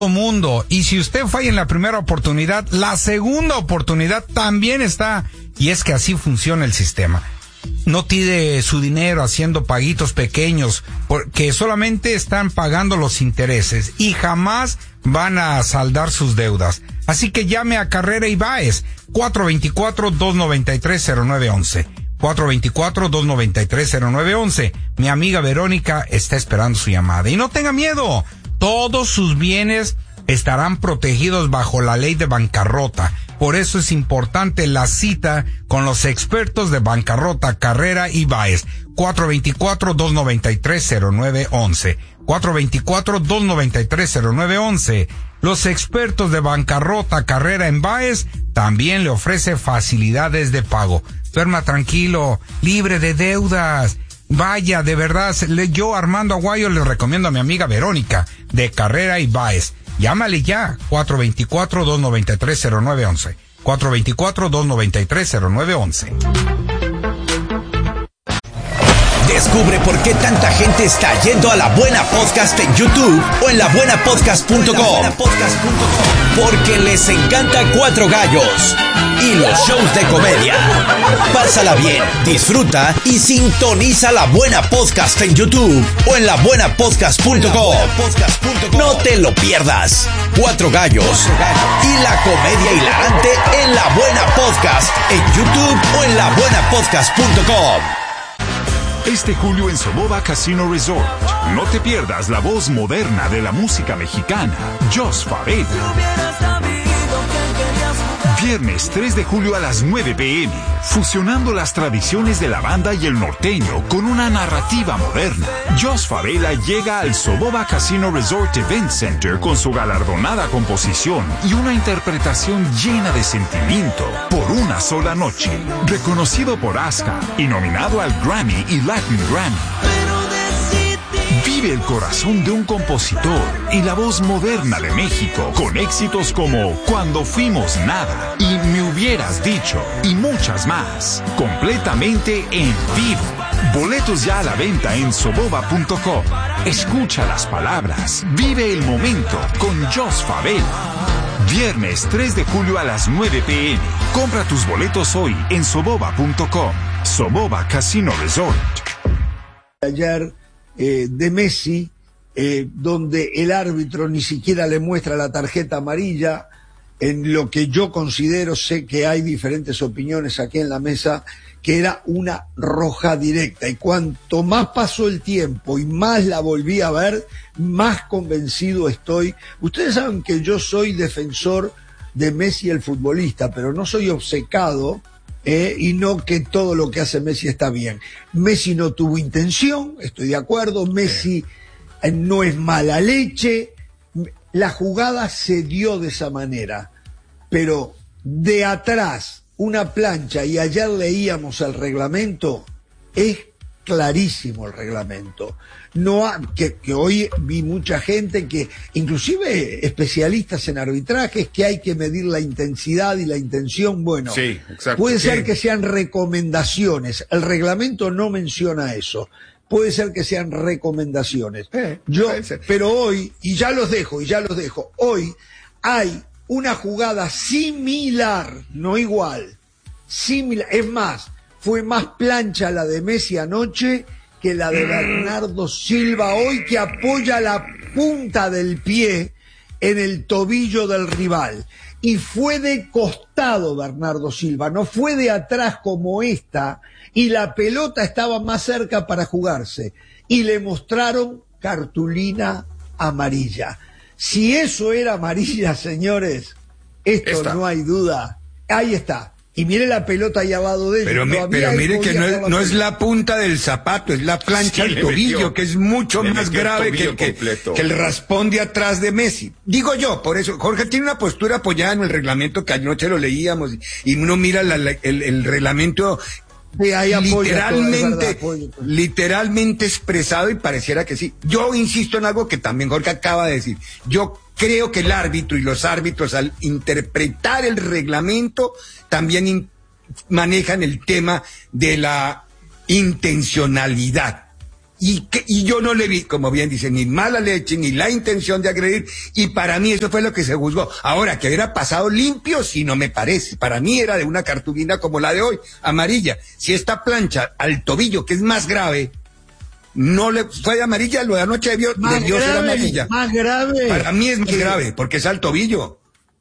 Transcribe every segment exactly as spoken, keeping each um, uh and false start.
mundo. Y si usted falla en la primera oportunidad, la segunda oportunidad también está. Y es que así funciona el sistema. No tire su dinero haciendo paguitos pequeños, porque solamente están pagando los intereses y jamás van a saldar sus deudas. Así que llame a Carrera y Báez, cuatro dos cuatro, dos nueve tres, cero nueve uno uno. cuatro dos cuatro, dos nueve tres, cero nueve uno uno. Mi amiga Verónica está esperando su llamada. Y no tenga miedo, todos sus bienes estarán protegidos bajo la ley de bancarrota. Por eso es importante la cita con los expertos de bancarrota, Carrera y Báez. cuatro dos cuatro, dos nueve tres, cero nueve uno uno. cuatro dos cuatro, dos nueve tres, cero nueve uno uno. Los expertos de bancarrota, Carrera en Báez también le ofrece facilidades de pago. Duerma tranquilo, libre de deudas. Vaya, de verdad, yo, Armando Aguayo, le recomiendo a mi amiga Verónica de Carrera y Báez. Llámale ya, cuatro dos cuatro, dos nueve tres, cero nueve uno uno. cuatro dos cuatro, dos nueve tres, cero nueve uno uno. Descubre por qué tanta gente está yendo a La Buena Podcast en YouTube o en la buena podcast punto com. Porque les encanta Cuatro Gallos y los shows de comedia. Pásala bien, disfruta y sintoniza La Buena Podcast en YouTube o en la buena podcast punto com. No te lo pierdas. Cuatro Gallos y la comedia hilarante en La Buena Podcast en YouTube o en la buena podcast punto com. Este julio en Soboba Casino Resort, no te pierdas la voz moderna de la música mexicana, Jos Favela. Viernes tres de julio a las nueve pe eme, fusionando las tradiciones de la banda y el norteño con una narrativa moderna. Jos Favela llega al Soboba Casino Resort Event Center con su galardonada composición y una interpretación llena de sentimiento por una sola noche. Reconocido por ASCA y nominado al Grammy y Latin Grammy. Vive el corazón de un compositor y la voz moderna de México con éxitos como Cuando Fuimos Nada y Me Hubieras Dicho y muchas más, completamente en vivo. Boletos ya a la venta en soboba punto com. Escucha las palabras, vive el momento con Jos Favela. Viernes tres de julio a las nueve pe eme. Compra tus boletos hoy en soboba punto com. Soboba Casino Resort. Ayer Eh, de Messi, eh, donde el árbitro ni siquiera le muestra la tarjeta amarilla, en lo que yo considero, sé que hay diferentes opiniones aquí en la mesa, que era una roja directa. Y cuanto más pasó el tiempo y más la volví a ver, más convencido estoy. Ustedes saben que yo soy defensor de Messi el futbolista, pero no soy obcecado. Eh, y no que todo lo que hace Messi está bien. Messi no tuvo intención, estoy de acuerdo. Messi eh, no es mala leche. La jugada se dio de esa manera, pero de atrás una plancha, y ayer leíamos el reglamento, es clarísimo el reglamento. No ha, que, que hoy vi mucha gente que, inclusive especialistas en arbitrajes, que hay que medir la intensidad y la intención. Bueno, sí, exacto, puede sí. ser que sean recomendaciones. El reglamento no menciona eso. Puede ser que sean recomendaciones. Eh, Yo, pero hoy, y ya los dejo, y ya los dejo, hoy hay una jugada similar, no igual, similar, es más, fue más plancha la de Messi anoche que la de Bernardo Silva hoy, que apoya la punta del pie en el tobillo del rival. Y fue de costado Bernardo Silva, no fue de atrás como esta, y la pelota estaba más cerca para jugarse. Y le mostraron cartulina amarilla. Si eso era amarilla, señores, esto Esta. no hay duda. Ahí está. Y mire la pelota ahí al lado de él. Pero, mi, pero mire que no es, no es la punta del zapato, es la plancha Sí, del tobillo, metió, que es mucho más grave que el, que, que el raspón de atrás de Messi. Digo yo, por eso, Jorge tiene una postura apoyada en el reglamento que anoche lo leíamos, y uno mira la, la, el, el reglamento sí, ahí literalmente, todo, es verdad, literalmente expresado, y pareciera que sí. Yo insisto en algo que también Jorge acaba de decir. Yo creo que el árbitro y los árbitros, al interpretar el reglamento, también in, manejan el tema de la intencionalidad. Y, que, y yo no le vi, como bien dice, ni mala leche, ni la intención de agredir, y para mí eso fue lo que se juzgó. Ahora, que hubiera pasado limpio, sí no me parece. Para mí era de una cartulina como la de hoy, amarilla. Si esta plancha al tobillo, que es más grave, no le fue de amarilla, lo de anoche debió, debió ser amarilla. Más grave. Para mí es más grave, porque es al tobillo.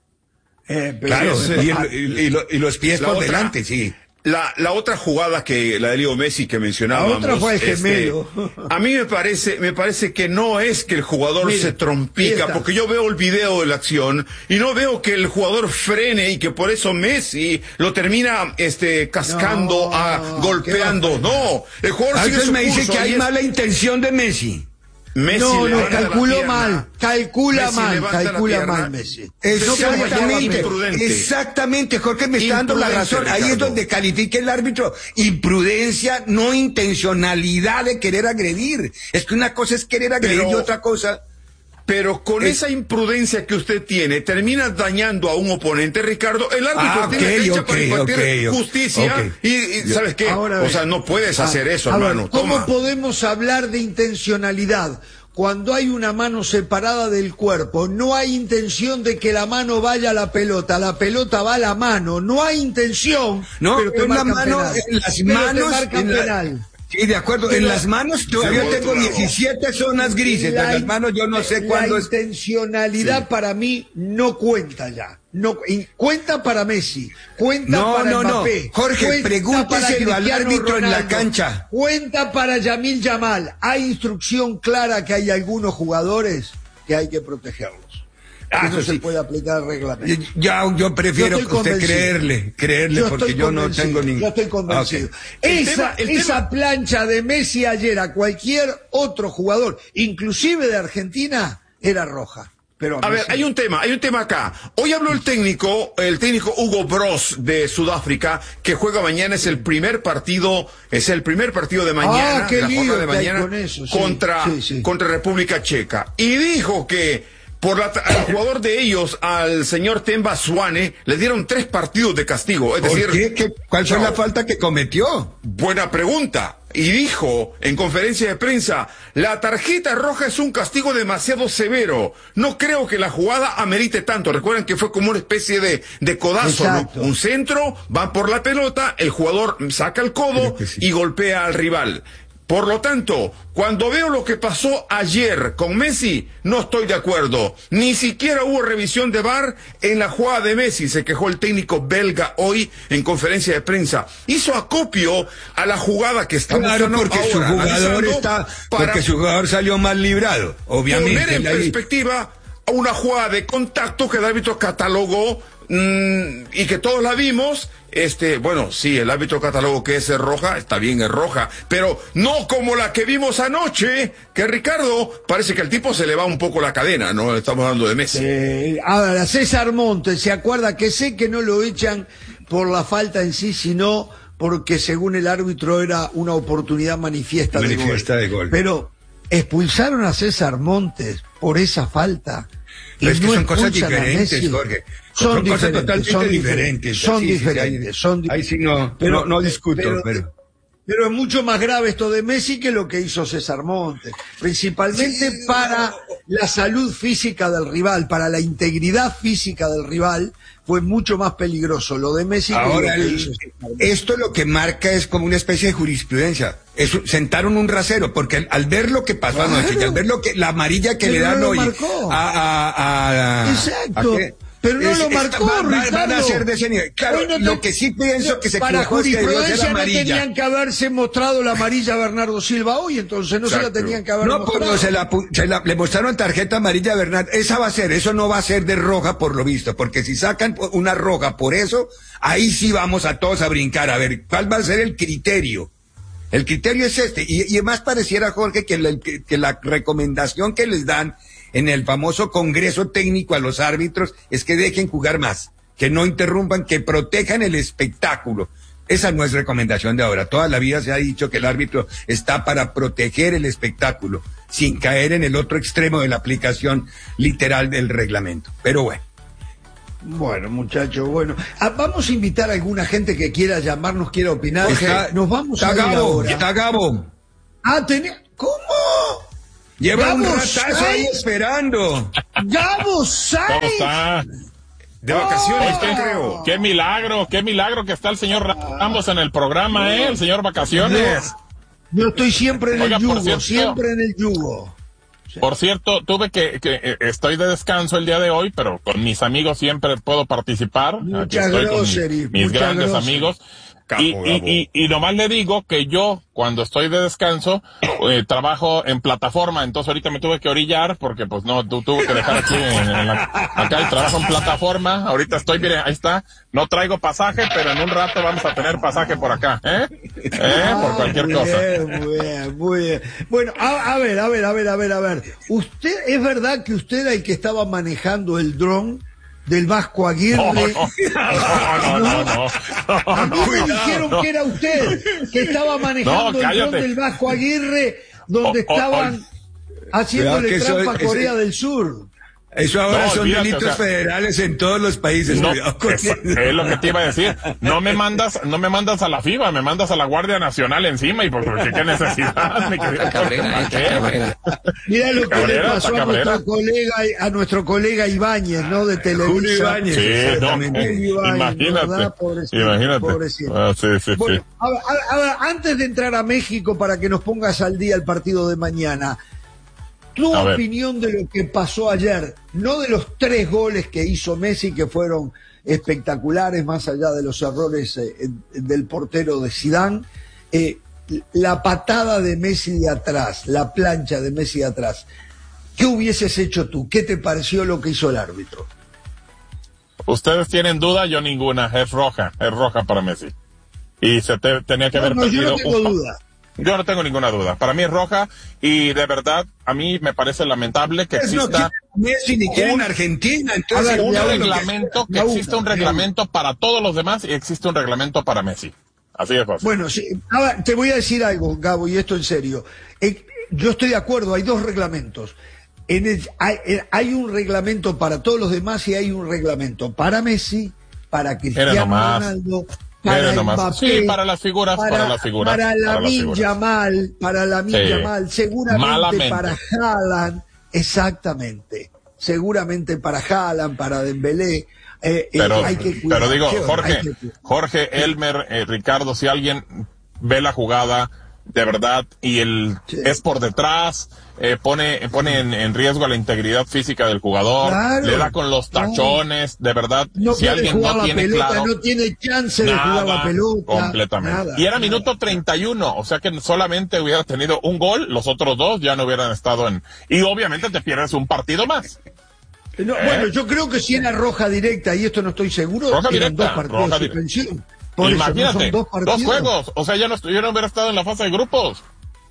Eh, pero claro, sí, y, el, y, y, lo, y los pies por otra, delante, sí. La, la otra jugada que, la de Leo Messi que mencionábamos. La otra fue el gemelo. Este, a mí me parece, me parece que no es que el jugador Mira, se trompica, porque yo veo el video de la acción y no veo que el jugador frene y que por eso Messi lo termina, este, cascando, no, a, golpeando. No, el jugador sigue su me dice curso que hay es... mala intención de Messi. Messi no, no, calculó mal, calcula Messi mal, calcula mal Messi. Exactamente, exactamente, Jorge me está dando la razón. Ricardo. Ahí es donde califica el árbitro imprudencia, no intencionalidad de querer agredir. Es que una cosa es querer agredir Pero... y otra cosa... Pero con es... esa imprudencia que usted tiene, termina dañando a un oponente, Ricardo. El árbitro ah, okay, tiene derecho okay, para impartir okay, justicia. Okay. Y, y ¿sabes qué? Ahora, o sea, no puedes hacer ah, eso, hermano. Ver, ¿Cómo Toma. podemos hablar de intencionalidad? Cuando hay una mano separada del cuerpo, no hay intención de que la mano vaya a la pelota, la pelota va a la mano, no hay intención. No, pero te una mano penal. en las pero manos. Te marcan en la... penal. Sí, de acuerdo. Pero en las manos todavía tengo diecisiete zonas grises. La, en las manos yo no sé cuándo es. La intencionalidad sí. para mí no cuenta ya. No cuenta para Messi, cuenta no, para no, Mbappé. No. Jorge, pregúnteselo al árbitro Ronaldo, en la cancha. Cuenta para Yamil Yamal. Hay instrucción clara que hay algunos jugadores que hay que protegerlos. Ah, eso no sí. se puede aplicar el reglamento. Ya, yo prefiero yo usted creerle, creerle, yo porque yo no tengo ningún... Yo estoy convencido. Okay. Esa, tema, esa tema... plancha de Messi ayer a cualquier otro jugador, inclusive de Argentina, era roja. Pero a, a ver, hay un tema, hay un tema acá. Hoy habló el técnico, el técnico Hugo Bros de Sudáfrica, que juega mañana, es el primer partido, es el primer partido de mañana, ah, qué de la lío jornada de mañana, con eso, sí, contra, sí, sí. contra República Checa. Y dijo que por la, al jugador de ellos, al señor Temba Swane, le dieron tres partidos de castigo. Es decir, ¿Qué? ¿Qué? ¿Cuál fue no, la falta que cometió? Buena pregunta. Y dijo en conferencia de prensa, la tarjeta roja es un castigo demasiado severo. No creo que la jugada amerite tanto. Recuerden que fue como una especie de, de codazo, ¿no? Un centro, va por la pelota, el jugador saca el codo sí. y golpea al rival. Por lo tanto, cuando veo lo que pasó ayer con Messi, no estoy de acuerdo. Ni siquiera hubo revisión de V A R en la jugada de Messi, se quejó el técnico belga hoy en conferencia de prensa. Hizo acopio a la jugada que estamos claro, porque ahora, su jugador está, porque su jugador salió mal librado, obviamente. Poner en ahí. perspectiva una jugada de contacto que el árbitro catalogó mmm, y que todos la vimos. Este, bueno, sí, el árbitro catalogó que es roja, está bien, es roja, pero no como la que vimos anoche, que Ricardo, parece que al tipo se le va un poco la cadena, ¿no? Estamos hablando de Messi. Eh, ahora, César Montes, ¿se acuerda? Que sé que no lo echan por la falta en sí, sino porque según el árbitro era una oportunidad manifiesta, manifiesta de, gol. de gol. Pero expulsaron a César Montes por esa falta. Pero es que no son cosas diferentes, Jorge. Son, son cosas totalmente son diferentes. Son sí, diferentes. Sí, son ahí sí no, pero, no, no discuto. Pero, pero... pero es mucho más grave esto de Messi que lo que hizo César Montes. Principalmente sí, para la salud física del rival, para la integridad física del rival, fue mucho más peligroso lo de Messi Ahora, que lo que el, hizo. Esto lo que marca es como una especie de jurisprudencia. Es, sentaron un rasero, porque al, al ver lo que pasó claro. anoche, y al ver lo que, la amarilla que pero le dan no hoy a, a, a, a, Exacto. ¿a Pero no es, lo marcó, va, Ricardo. Van a ser de ese nivel. Claro, no te, lo que sí pienso no, que se para jurisprudencia no tenían que haberse mostrado la amarilla a Bernardo Silva hoy, entonces no Exacto. se la tenían que haber no, mostrado. No, se la, se la le mostraron tarjeta amarilla a Bernardo. Esa va a ser, eso no va a ser de roja por lo visto, porque si sacan una roja por eso, ahí sí vamos a todos a brincar. A ver, ¿cuál va a ser el criterio? El criterio es este, y, y más pareciera, Jorge, que la, que, que la recomendación que les dan en el famoso Congreso Técnico a los árbitros es que dejen jugar más, que no interrumpan, que protejan el espectáculo. Esa no es recomendación de ahora. Toda la vida se ha dicho que el árbitro está para proteger el espectáculo, sin caer en el otro extremo de la aplicación literal del reglamento. Pero bueno. Bueno, muchachos, bueno. Ah, vamos a invitar a alguna gente que quiera llamarnos, quiera opinar. Está, Nos vamos está a ir Gabo, ahora. Está Gabo. Ah, tenía... ¿Cómo? Lleva Gabo un ratazo ahí Sainz. esperando. Gabo ¿Cómo Sainz. está? De vacaciones, Oh. ¿qué creo? Qué milagro, qué milagro que está el señor Ramos en el programa, ¿eh? El señor Vacaciones. Yo estoy siempre en Oiga, el por yugo, cierto- siempre en el yugo. Por cierto, tuve que, que eh, estoy de descanso el día de hoy, pero con mis amigos siempre puedo participar. Aquí Mucha estoy con mi- grosery, mis mucha grandes grosery. amigos. Capo, Y, y, Gabo. y, y nomás le digo que yo, cuando estoy de descanso, eh, trabajo en plataforma, entonces ahorita me tuve que orillar, porque pues no, tu, tuve que dejar aquí, en, en la, acá y trabajo en plataforma, ahorita estoy, mire, ahí está, no traigo pasaje, pero en un rato vamos a tener pasaje por acá, ¿eh? ¿Eh? Por cualquier muy cosa. Bien, muy bien, muy bien. Bueno, a, a ver, a ver, a ver, a ver, a ver. ¿Usted, es verdad que usted era el que estaba manejando el dron del Vasco Aguirre? No, no, no, no, no, A no, mí me no, dijeron no. que era usted, que estaba manejando No, el cállate. dron del Vasco Aguirre, donde O- o- estaban haciéndole Cuidado que eso- trampa a ese- Corea del Sur. Eso ahora No, son olvídate, delitos o sea, federales en todos los países. No, Cuidado con es, eso. es lo que te iba a decir. No me mandas, no me mandas a la FIBA, me mandas a la Guardia Nacional encima y por qué, qué necesidad, mi querido. Cabrera, ¿Para qué? Cabrera. Mira lo que le Cabrera, pasó está a nuestro Cabrera. colega, a nuestro colega Ibáñez, ¿no? De Televisa. Julio Ibáñez. Sí, no, exactamente. Julio Ibáñez, imagínate, ¿verdad? Pobrecito, imagínate. pobrecito. Ah, sí, sí, Bueno, sí. a ver, a ver, antes de entrar a México para que nos pongas al día el partido de mañana, tu A ver. opinión de lo que pasó ayer, no de los tres goles que hizo Messi que fueron espectaculares, más allá de los errores eh, eh, del portero de Zidane, eh, la patada de Messi de atrás, la plancha de Messi de atrás. ¿Qué hubieses hecho tú? ¿Qué te pareció lo que hizo el árbitro? Ustedes tienen duda, yo ninguna. Es roja, es roja para Messi. Y se te- tenía que haber No, no, yo perdido. no tengo un- duda. Yo no tengo ninguna duda. Para mí es roja y de verdad a mí me parece lamentable que Es no exista quiere Messi ni quiere en Argentina. Entonces, A ver, un Raúl, reglamento, que Raúl, existe un reglamento para todos los demás y existe un reglamento para Messi. Así es fácil. Bueno, sí, ahora te voy a decir algo, Gabo, y esto en serio. Eh, yo estoy de acuerdo, hay dos reglamentos. En el- hay, eh, hay un reglamento para todos los demás y hay un reglamento para Messi, para Cristiano nomás. Ronaldo, Miren para nomás. Mbappé, Sí, para las figuras, para las figuras, para para las Lamine figuras. Yamal, para Lamine Sí. Yamal, seguramente Malamente. para Haaland, exactamente, seguramente para Haaland, para Dembélé. eh, eh, Pero, hay que cuidar. pero digo, ¿Qué onda? Jorge, Hay que cuidar. Jorge, Elmer, eh, Ricardo, si alguien ve la jugada de verdad y el Sí. es por detrás, eh, pone pone en, en riesgo la integridad física del jugador, Claro, le da con los claro. tachones, de verdad, No si puede alguien jugar no la tiene pelota, claro, no tiene chance de jugar la pelota. completamente. nada, y era nada. minuto treinta y uno, o sea que solamente hubiera tenido un gol, los otros dos ya no hubieran estado en, y obviamente te pierdes un partido más. No, ¿Eh? Bueno, yo creo que si era roja directa, y esto no estoy seguro, Roja eran directa, dos partidos roja de directa. suspensión. Por eso, ¿no Imagínate, son dos dos, partidos? juegos, o sea, ya no, yo no hubiera estado en la fase de grupos.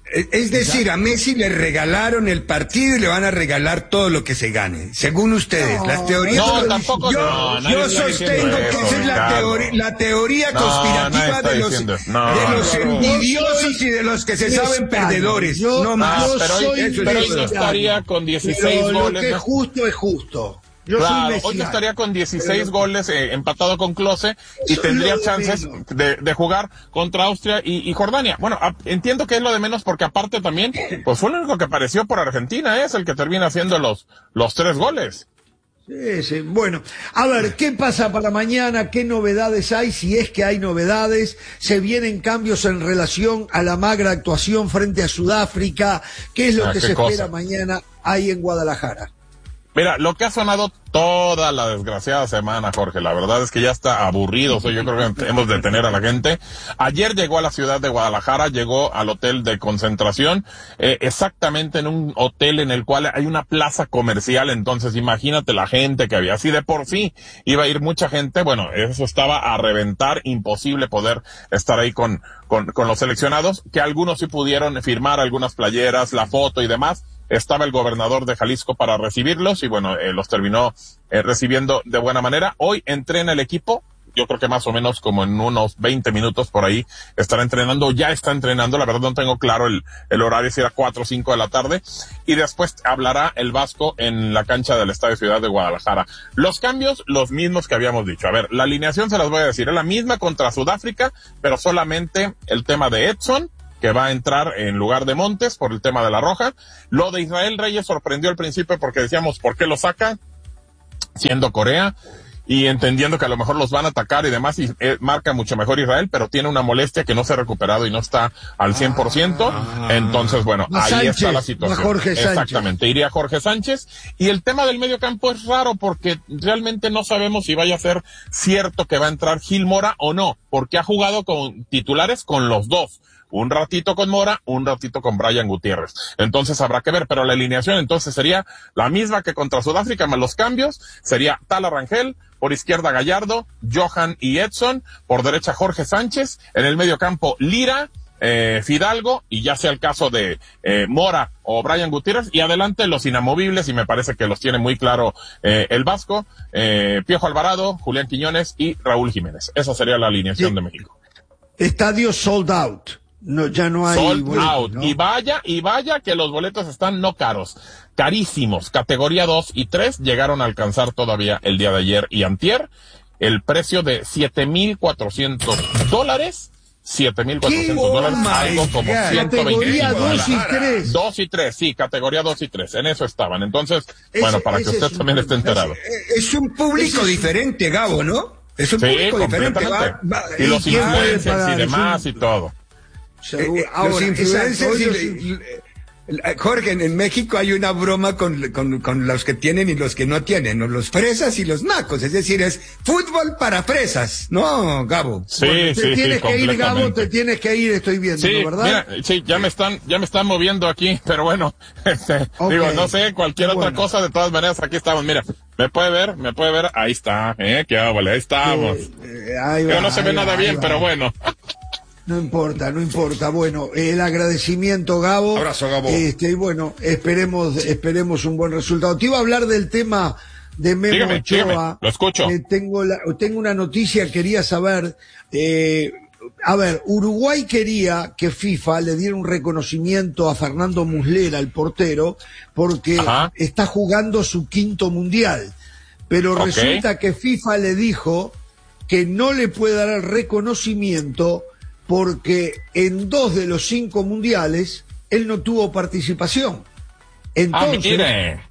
Es decir, a Messi le regalaron el partido y le van a regalar todo lo que se gane. Según ustedes, No, las teorías. no, Yo- tampoco, yo, no, nadie yo está sostengo diciendo que eso, esa es la, Ricardo. teoría, la teoría No, nadie conspirativa está de los, diciendo eso. No, de los no, no. envidiosos y de los que se saben Cristiano, perdedores. yo- no Ah, más. yo pero hoy, soy eso es pero hoy eso. no estaría con dieciséis Pero goles. lo que es ¿no? justo es justo. Yo soy Claro, hoy mesiano. no estaría con dieciséis Pero- goles eh, empatado con Klose y Eso es tendría lo de chances menos. de, de jugar contra Austria y, y Jordania. Bueno, a- entiendo que es lo de menos porque aparte también, pues fue el único que apareció por Argentina, ¿eh? Es el que termina haciendo los, los tres goles. Sí, sí. Bueno, a ver, ¿qué pasa para mañana? ¿Qué novedades hay? Si es que hay novedades, se vienen cambios en relación a la magra actuación frente a Sudáfrica. ¿Qué es lo Ah, que qué se cosa. espera mañana ahí en Guadalajara? Mira, lo que ha sonado toda la desgraciada semana, Jorge, la verdad es que ya está aburrido, o sea, yo creo que hemos de tener a la gente. Ayer llegó a la ciudad de Guadalajara, llegó al hotel de concentración, eh, exactamente en un hotel en el cual hay una plaza comercial, entonces imagínate la gente que había, así de por sí iba a ir mucha gente, bueno, eso estaba a reventar, imposible poder estar ahí con, con, con los seleccionados, que algunos sí pudieron firmar algunas playeras, la foto y demás. Estaba el gobernador de Jalisco para recibirlos y bueno, eh, los terminó eh, recibiendo de buena manera. Hoy entrena el equipo, yo creo que más o menos como en unos veinte minutos por ahí estará entrenando, ya está entrenando, la verdad no tengo claro el, el horario, si era cuatro o cinco de la tarde, y después hablará el Vasco en la cancha del Estadio Ciudad de Guadalajara. Los cambios, los mismos que habíamos dicho. A ver, la alineación se las voy a decir, es la misma contra Sudáfrica, pero solamente el tema de Edson que va a entrar en lugar de Montes por el tema de la roja. Lo de Israel Reyes sorprendió al principio porque decíamos, ¿por qué lo saca? Siendo Corea y entendiendo que a lo mejor los van a atacar y demás, y eh, marca mucho mejor Israel, pero tiene una molestia que no se ha recuperado y no está al cien por ciento, ah, entonces bueno, ahí Sánchez, está la situación. Jorge Exactamente, Sánchez. iría Jorge Sánchez, y el tema del medio campo es raro porque realmente no sabemos si vaya a ser cierto que va a entrar Gil Mora o no, porque ha jugado con titulares con los dos. Un ratito con Mora, un ratito con Brian Gutiérrez. Entonces habrá que ver, pero la alineación entonces sería la misma que contra Sudáfrica, más los cambios. Sería Tala Rangel, por izquierda Gallardo, Johan y Edson, por derecha Jorge Sánchez, en el medio campo Lira, eh, Fidalgo, y ya sea el caso de eh, Mora o Brian Gutiérrez, y adelante los inamovibles, y me parece que los tiene muy claro eh, el Vasco, eh, Piojo Alvarado, Julián Quiñones y Raúl Jiménez. Esa sería la alineación sí. de México. Estadio sold out. No, ya no hay sold boletos, out. ¿no? Y vaya, y vaya que los boletos están no caros, carísimos. Categoría dos y tres llegaron a alcanzar todavía el día de ayer y antier el precio de siete mil cuatrocientos dólares. siete mil cuatrocientos dólares, algo como ciento veinticinco Categoría dólares. dos y tres. dos y tres, sí, categoría dos y tres, en eso estaban. Entonces, Ese, bueno, para que usted también esté enterado. Es, es un público es diferente, Gabo, ¿no? Es un sí, público diferente. Va, va, y los ¿quién puede influencers pagar? y demás y todo. Eh, eh, Ahora, los influencers exacto, y, ellos- y- y- Jorge, en, en México hay una broma con, con, con los que tienen y los que no tienen, ¿no? Los fresas y los nacos, es decir, es fútbol para fresas, ¿no, Gabo? Sí, Bueno, sí, te sí, tienes que ir, Gabo, completamente. te tienes que ir, estoy viendo, Sí, ¿no, ¿verdad? mira, sí, ya me están, ya me están moviendo aquí, pero bueno, este, Ok. digo, no sé, cualquier otra Bueno. cosa, de todas maneras, aquí estamos, mira, me puede ver, me puede ver, ahí está, eh, qué vale, ahí estamos. Eh, ahí Pero va, no se ve ahí nada va, bien, ahí va. pero bueno. No importa, no importa. Bueno, el agradecimiento, Gabo. Abrazo, Gabo. Este, y bueno, esperemos, esperemos un buen resultado. Te iba a hablar del tema de Memo Dígame, Ochoa. dígame, lo escucho. Eh, tengo la, tengo una noticia, quería saber, eh, a ver, Uruguay quería que FIFA le diera un reconocimiento a Fernando Muslera, el portero, porque Ajá. está jugando su quinto mundial. Pero Ok. resulta que FIFA le dijo que no le puede dar el reconocimiento porque en dos de los cinco mundiales él no tuvo participación. Ah, Entonces, mire.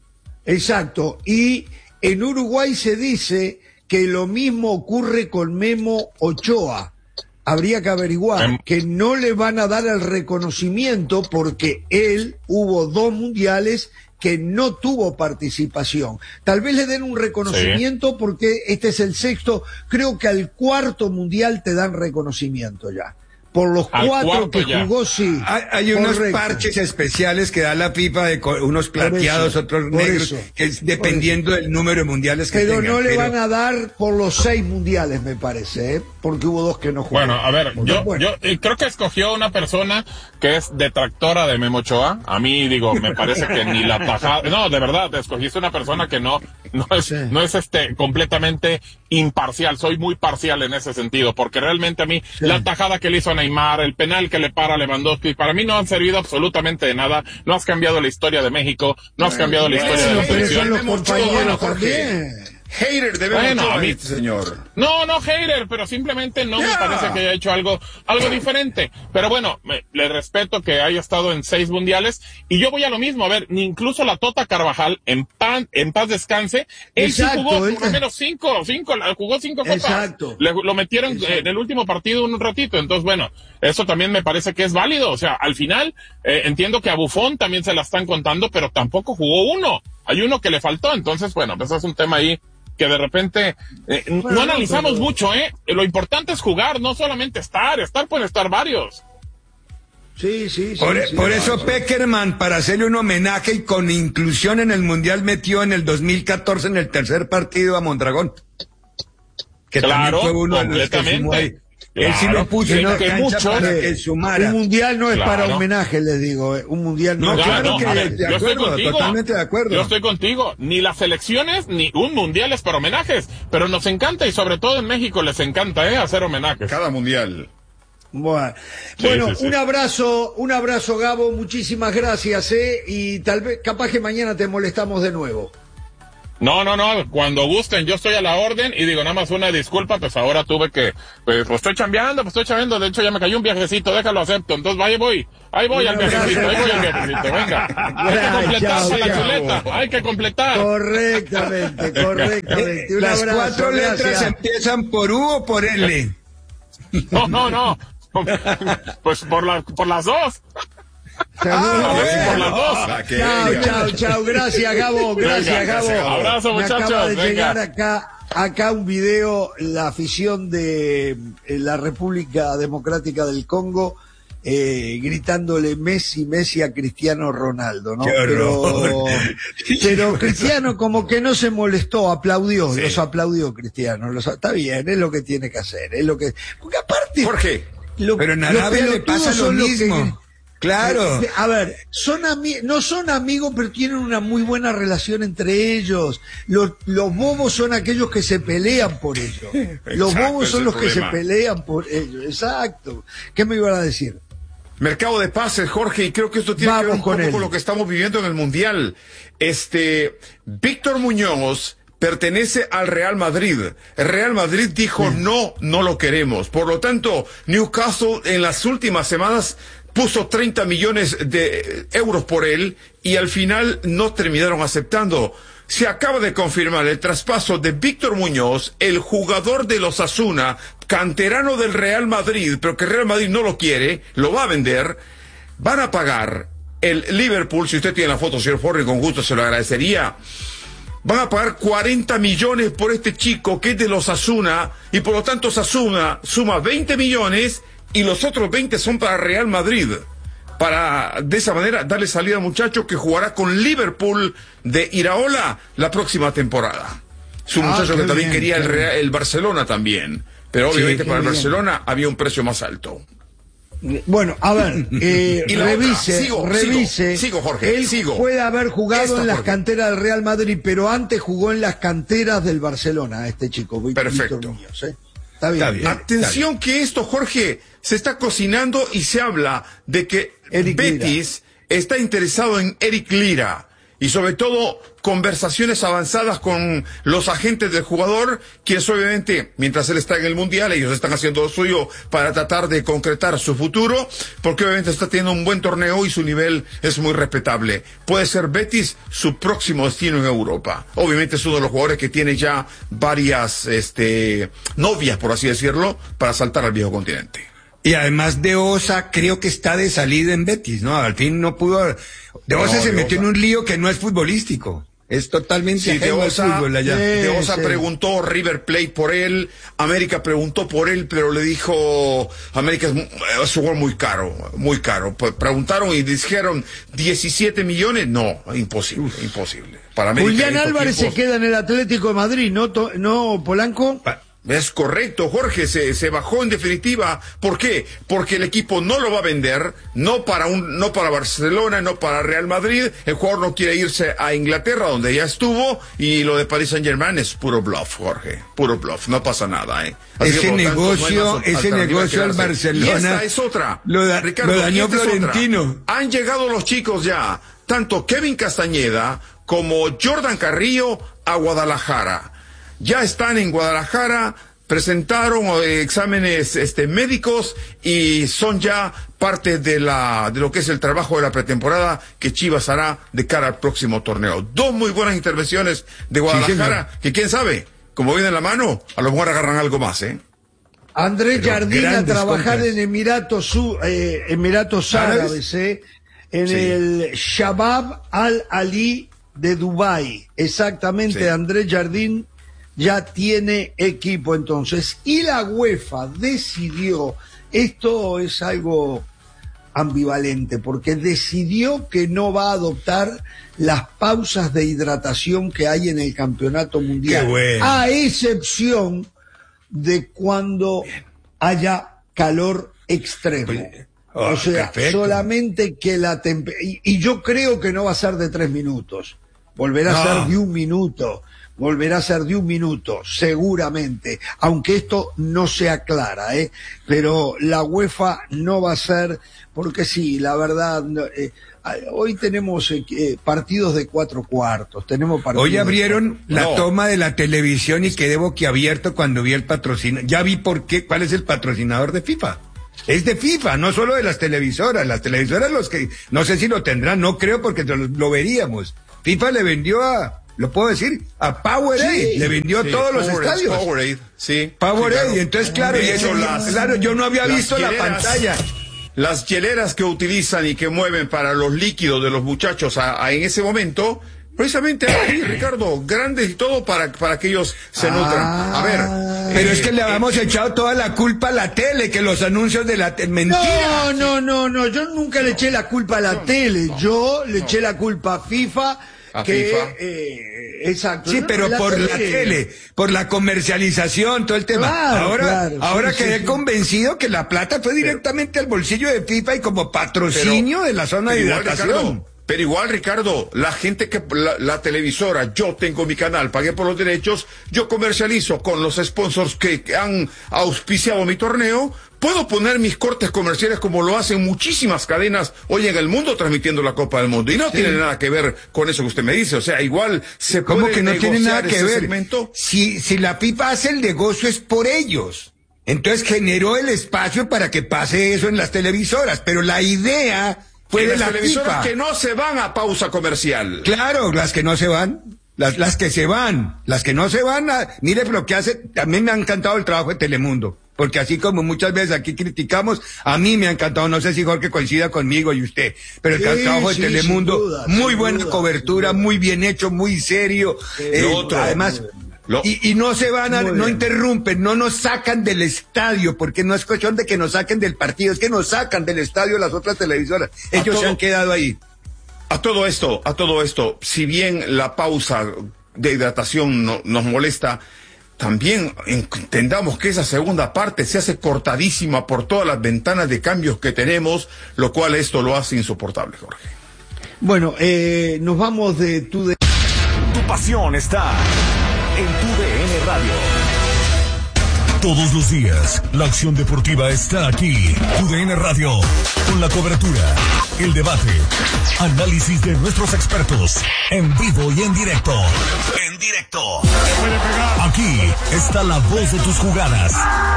exacto, y en Uruguay se dice que lo mismo ocurre con Memo Ochoa. Habría que averiguar Em- que no le van a dar el reconocimiento porque él hubo dos mundiales que no tuvo participación. Tal vez le den un reconocimiento porque este es el sexto, creo que al cuarto mundial te dan reconocimiento ya. Por los Al cuatro cuarto que ya. jugó, sí. Hay, hay unos Correcto. parches especiales que da la FIFA de co- unos plateados, eso, otros por negros, eso, que es dependiendo del número de mundiales que Pero tengan. no le pero- van a dar por los seis mundiales, me parece, ¿eh? Porque hubo dos que no jugaron. Bueno, a ver, yo, Bueno. yo eh, creo que escogió una persona que es detractora de Memo Ochoa. A mí, digo, me parece que ni la tajada, no, de verdad, escogiste una persona que no, no es, Sí. no es este, completamente imparcial. Soy muy parcial en ese sentido, porque realmente a mí, Sí. la tajada que le hizo a Neymar, el penal que le para a Lewandowski, para mí no han servido absolutamente de nada. No has cambiado la historia de México, no has cambiado la historia de Bueno, la pero selección. son los Memo Ochoa, compañeros Jorge. también. Hater de Memo Bueno, Ochoa, a mí- este señor. No, no hater, pero simplemente no me Ya. parece que haya hecho algo, algo diferente. Pero bueno, me- le respeto que haya estado en seis mundiales y yo voy a lo mismo. A ver, ni incluso la Tota Carvajal, en, pan, en paz descanse, él Exacto, sí jugó él- por lo menos cinco, cinco, la- jugó cinco copas. Exacto. Le- lo metieron eh, Exacto. en el último partido un ratito. Entonces, bueno, eso también me parece que es válido. O sea, al final, eh, entiendo que a Buffon también se la están contando, pero tampoco jugó uno. Hay uno que le faltó. Entonces, bueno, pues es un tema ahí que de repente eh, Bueno, no analizamos pero- mucho, ¿eh? Lo importante es jugar, no solamente estar. Estar pueden estar varios. Sí, sí, sí. Por, sí, por sí. eso Peckerman, para hacerle un homenaje y con inclusión en el Mundial, metió en el dos mil catorce en el tercer partido a Mondragón. Que Claro, también fue uno de los que completamente. sumó ahí. Él sí Claro, lo puso que en la no- que cancha muchos- para que Eh, sumara. Un mundial no es Claro. para homenaje, les digo. eh. Un mundial no, No, es Ya, claro no, que a ver, de yo estoy acuerdo, contigo. totalmente de acuerdo. Yo estoy contigo. Ni las elecciones, ni un mundial es para homenajes. Pero nos encanta, y sobre todo en México les encanta, ¿eh? Hacer homenajes. Cada mundial. Bueno, Sí, bueno sí, sí. un abrazo, un abrazo, Gabo. Muchísimas gracias, ¿eh? Y tal vez, capaz que mañana te molestamos de nuevo. No, no, no, cuando gusten, yo estoy a la orden y digo, nada más una disculpa, pues ahora tuve que, pues, pues estoy chambeando, pues estoy chambeando, de hecho ya me cayó un viajecito, déjalo acepto, entonces ahí voy, ahí voy al viajecito, ahí voy al viajecito, venga, hay que completar con la chuleta, hay que completar. Correctamente, correctamente. Un Las abrazo, cuatro letras gracias. empiezan por U o por L. No, no, no, pues por la, por las dos. Ah, bueno. Por las dos. Ah, que Chao, venga. chao, chao. Gracias, Gabo. Gracias, Venga, Gabo. gracias, Gabo. Abrazo, Me muchachos, acaba de venga. llegar acá, acá un video, la afición de eh, la República Democrática del Congo, eh, gritándole Messi, Messi a Cristiano Ronaldo, ¿no? ¡Qué Pero, horror! pero Cristiano como que no se molestó, aplaudió, Sí. los aplaudió Cristiano. Los, está bien, es lo que tiene que hacer, es lo que... Porque aparte... Jorge, lo- Pero en los Arabia le pelotudos pasa lo son los que- mismo. Claro. Eh, A ver, son ami- no son amigos, pero tienen una muy buena relación entre ellos. Los, los bobos son aquellos que se pelean por ellos. Los Exacto, bobos ese son es los el que se problema. pelean por ellos. Exacto. ¿Qué me iban a decir? mercado de pases, Jorge, y creo que esto tiene Vamos que ver un con poco él. con lo que estamos viviendo en el Mundial. Este, Víctor Muñoz pertenece al Real Madrid. El Real Madrid dijo no, no lo queremos. Por lo tanto, Newcastle en las últimas semanas puso treinta millones de euros por él y al final no terminaron aceptando. Se acaba de confirmar el traspaso de Víctor Muñoz, el jugador de los Osasuna, canterano del Real Madrid, pero que el Real Madrid no lo quiere, lo va a vender. Van a pagar el Liverpool, si usted tiene la foto, señor Forri, con gusto se lo agradecería. Van a pagar cuarenta millones por este chico que es de los Osasuna, y por lo tanto Osasuna suma veinte millones y los otros veinte son para Real Madrid. Para, de esa manera, darle salida al muchacho que jugará con Liverpool de Iraola la próxima temporada. Es un Ah, muchacho qué que también bien, quería el, qué Real- el Barcelona también. Pero obviamente qué para el bien. Barcelona había un precio más alto. Bueno, a ver, eh, Y la revise, otra, sigo, revise. sigo, sigo, Jorge, Él sigo. puede haber jugado Esta, en las Jorge. canteras del Real Madrid, pero antes jugó en las canteras del Barcelona, este chico. Víctor Perfecto. Muñoz, ¿eh? Está bien. Está bien. Atención que esto, Jorge, se está cocinando y se habla de que Eric Betis está interesado en Eric Lira. Y sobre todo, conversaciones avanzadas con los agentes del jugador, quienes obviamente, mientras él está en el Mundial, ellos están haciendo lo suyo para tratar de concretar su futuro, porque obviamente está teniendo un buen torneo y su nivel es muy respetable. Puede ser Betis su próximo destino en Europa. Obviamente es uno de los jugadores que tiene ya varias este, novias, por así decirlo, para saltar al viejo continente. Y además de Osa, creo que está de salida en Betis, ¿no? Al fin no pudo... De Osa No, se de metió Osa. en un lío que no es futbolístico. Es totalmente Sí, de ajeno al Osa, fútbol allá. Sí, de Osa sí. preguntó, River Plate por él, América preguntó por él, pero le dijo, América es, mu- es un jugador muy caro, muy caro. Pues preguntaron y dijeron, diecisiete millones, no, imposible, imposible. Para América Julián en estos Álvarez se tiempos- queda en el Atlético de Madrid, ¿no, To- no Polanco? Es correcto, Jorge, se, se bajó en definitiva. ¿Por qué? Porque el equipo no lo va a vender, no para un, no para Barcelona, no para Real Madrid. El jugador no quiere irse a Inglaterra, donde ya estuvo, y lo de Paris Saint Germain es puro bluff, Jorge, puro bluff, no pasa nada, ¿eh? Así Ese que, por lo tanto, negocio, no hay más ese alternativa que negocio al quedarse. Barcelona, Y esta es otra. lo da- Ricardo, lo dañó y esta es otra. Florentino. Han llegado los chicos ya, tanto Kevin Castañeda como Jordan Carrillo a Guadalajara. Ya están en Guadalajara, presentaron eh, exámenes este, médicos y son ya parte de la de lo que es el trabajo de la pretemporada que Chivas hará de cara al próximo torneo. Dos muy buenas intervenciones de Guadalajara, que quién sabe, como viene en la mano, a lo mejor agarran algo más, ¿eh? Andrés Pero Jardín a grandes trabajar compras. en Emiratos, Su- eh, Emiratos ¿Árabes? Árabes, eh, en Sí. el Shabab Al Ali de Dubái. Exactamente, Sí. Andrés Jardín ya tiene equipo entonces. Y la UEFA decidió, esto es algo ambivalente, porque decidió que no va a adoptar las pausas de hidratación que hay en el campeonato mundial. Qué bueno. A excepción de cuando haya calor extremo. Oh, o sea, perfecto. solamente que la temperatura... Y, y yo creo que no va a ser de tres minutos. Volverá a No. ser de un minuto. volverá a ser de un minuto, seguramente, aunque esto no se aclara, ¿eh? Pero la UEFA no va a ser, porque sí, la verdad, eh, hoy tenemos eh, partidos de cuatro cuartos, tenemos partidos. Hoy abrieron de... la no. toma de la televisión y quedé boquiabierto cuando vi el patrocinador. Ya vi por qué, cuál es el patrocinador de FIFA. Es de FIFA, no solo de las televisoras. Las televisoras los que, no sé si lo tendrán, no creo porque lo, lo veríamos. FIFA le vendió a, lo puedo decir, a Powerade, sí, le vendió sí, todos Powerade, los estadios. Powerade, sí. Powerade, sí, claro. Entonces claro, y eso, las, claro, yo no había visto hieleras, la pantalla. Las hieleras que utilizan y que mueven para los líquidos de los muchachos a, a, en ese momento, precisamente ahí, Ricardo, grandes y todo para, para que ellos se nutran. Ah, a ver. Pero eh, es que le habíamos eh, echado toda la culpa a la tele, que los anuncios de la tele, mentira. No, no, no, no, yo nunca le eché la culpa a la no, tele, yo le eché la culpa a FIFA. A que, FIFA. Eh, exacto. Sí, pero la por tele. la tele, por la comercialización, todo el tema. Claro, ahora, claro, ahora sí, quedé sí, sí. convencido que la plata fue directamente pero, al bolsillo de FIFA y como patrocinio pero, de la zona de hidratación. Ricardo, pero igual, Ricardo, la gente que, la, la televisora, yo tengo mi canal, pagué por los derechos, yo comercializo con los sponsors que, que han auspiciado mi torneo. Puedo poner mis cortes comerciales como lo hacen muchísimas cadenas hoy en el mundo transmitiendo la Copa del Mundo. Y no sí. tiene nada que ver con eso que usted me dice. O sea, igual se puede ¿Cómo que no tiene nada que ver? Segmento? Si, si la FIFA hace el negocio es por ellos. Entonces generó el espacio para que pase eso en las televisoras. Pero la idea fue de la televisoras FIFA. que no se van a pausa comercial. Claro, las que no se van. Las, las que se van, las que no se van, a, mire lo que hace, también me ha encantado el trabajo de Telemundo, porque así como muchas veces aquí criticamos, a mí me ha encantado, no sé si Jorge coincida conmigo y usted, pero el sí, trabajo de sí, Telemundo, duda, muy buena duda, cobertura, muy bien hecho, muy serio, sí, eh, otro, además, lo, y, y no se van a, no interrumpen, no nos sacan del estadio, porque no es cuestión de que nos saquen del partido, es que nos sacan del estadio las otras televisoras, ellos todo, se han quedado ahí. A todo esto, a todo esto, si bien la pausa de hidratación no, nos molesta, también entendamos que esa segunda parte se hace cortadísima por todas las ventanas de cambios que tenemos, lo cual esto lo hace insoportable, Jorge. Bueno, eh, nos vamos de tu de... Tu pasión está en Tu D N Radio. Todos los días, la acción deportiva está aquí. Tu D N Radio, con la cobertura, el debate, análisis de nuestros expertos, en vivo y en directo. En directo. Aquí está la voz de tus jugadas.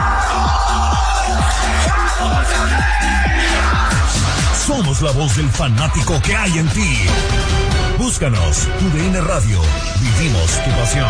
Somos la voz del fanático que hay en ti. Búscanos, Tu D N Radio. Vivimos tu pasión.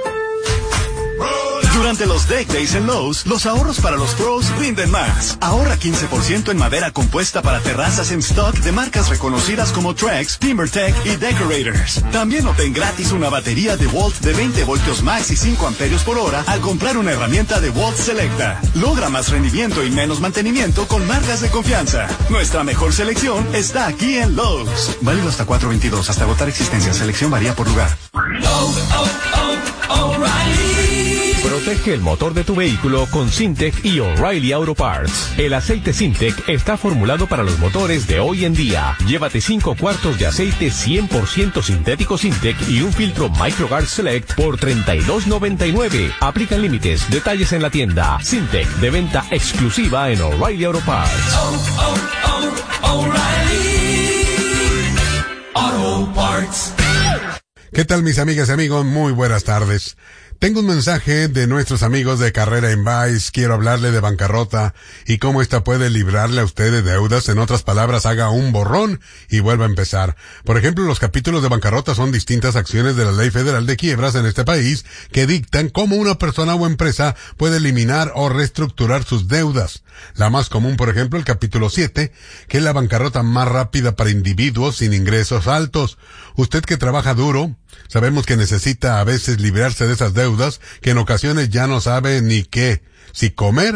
Durante los Deck Days en Lowe's, los ahorros para los pros rinden más. Ahorra quince por ciento en madera compuesta para terrazas en stock de marcas reconocidas como Trex, TimberTech y Decorators. También obtén gratis una batería de Volt de veinte voltios max y cinco amperios por hora al comprar una herramienta de Volt Selecta. Logra más rendimiento y menos mantenimiento con marcas de confianza. Nuestra mejor selección está aquí en Lowe's. Válido hasta cuatro veintidós, hasta agotar existencia. Selección varía por lugar. Oh, oh, oh, O'Reilly. Protege el motor de tu vehículo con Syntec y O'Reilly Auto Parts. El aceite Syntec está formulado para los motores de hoy en día. Llévate cinco cuartos de aceite cien por ciento sintético Syntec y un filtro MicroGuard Select por treinta y dos noventa y nueve. Aplican límites. Detalles en la tienda. Syntec, de venta exclusiva en O'Reilly Auto Parts. Oh, oh, oh, O'Reilly Auto Parts. ¿Qué tal, mis amigas y amigos? Muy buenas tardes. Tengo un mensaje de nuestros amigos de Carrera Invice. Quiero hablarle de bancarrota y cómo esta puede librarle a usted de deudas. En otras palabras, haga un borrón y vuelva a empezar. Por ejemplo, los capítulos de bancarrota son distintas acciones de la Ley Federal de Quiebras en este país que dictan cómo una persona o empresa puede eliminar o reestructurar sus deudas. La más común, por ejemplo, el capítulo siete, que es la bancarrota más rápida para individuos sin ingresos altos. Usted que trabaja duro, sabemos que necesita a veces librarse de esas deudas que en ocasiones ya no sabe ni qué, si comer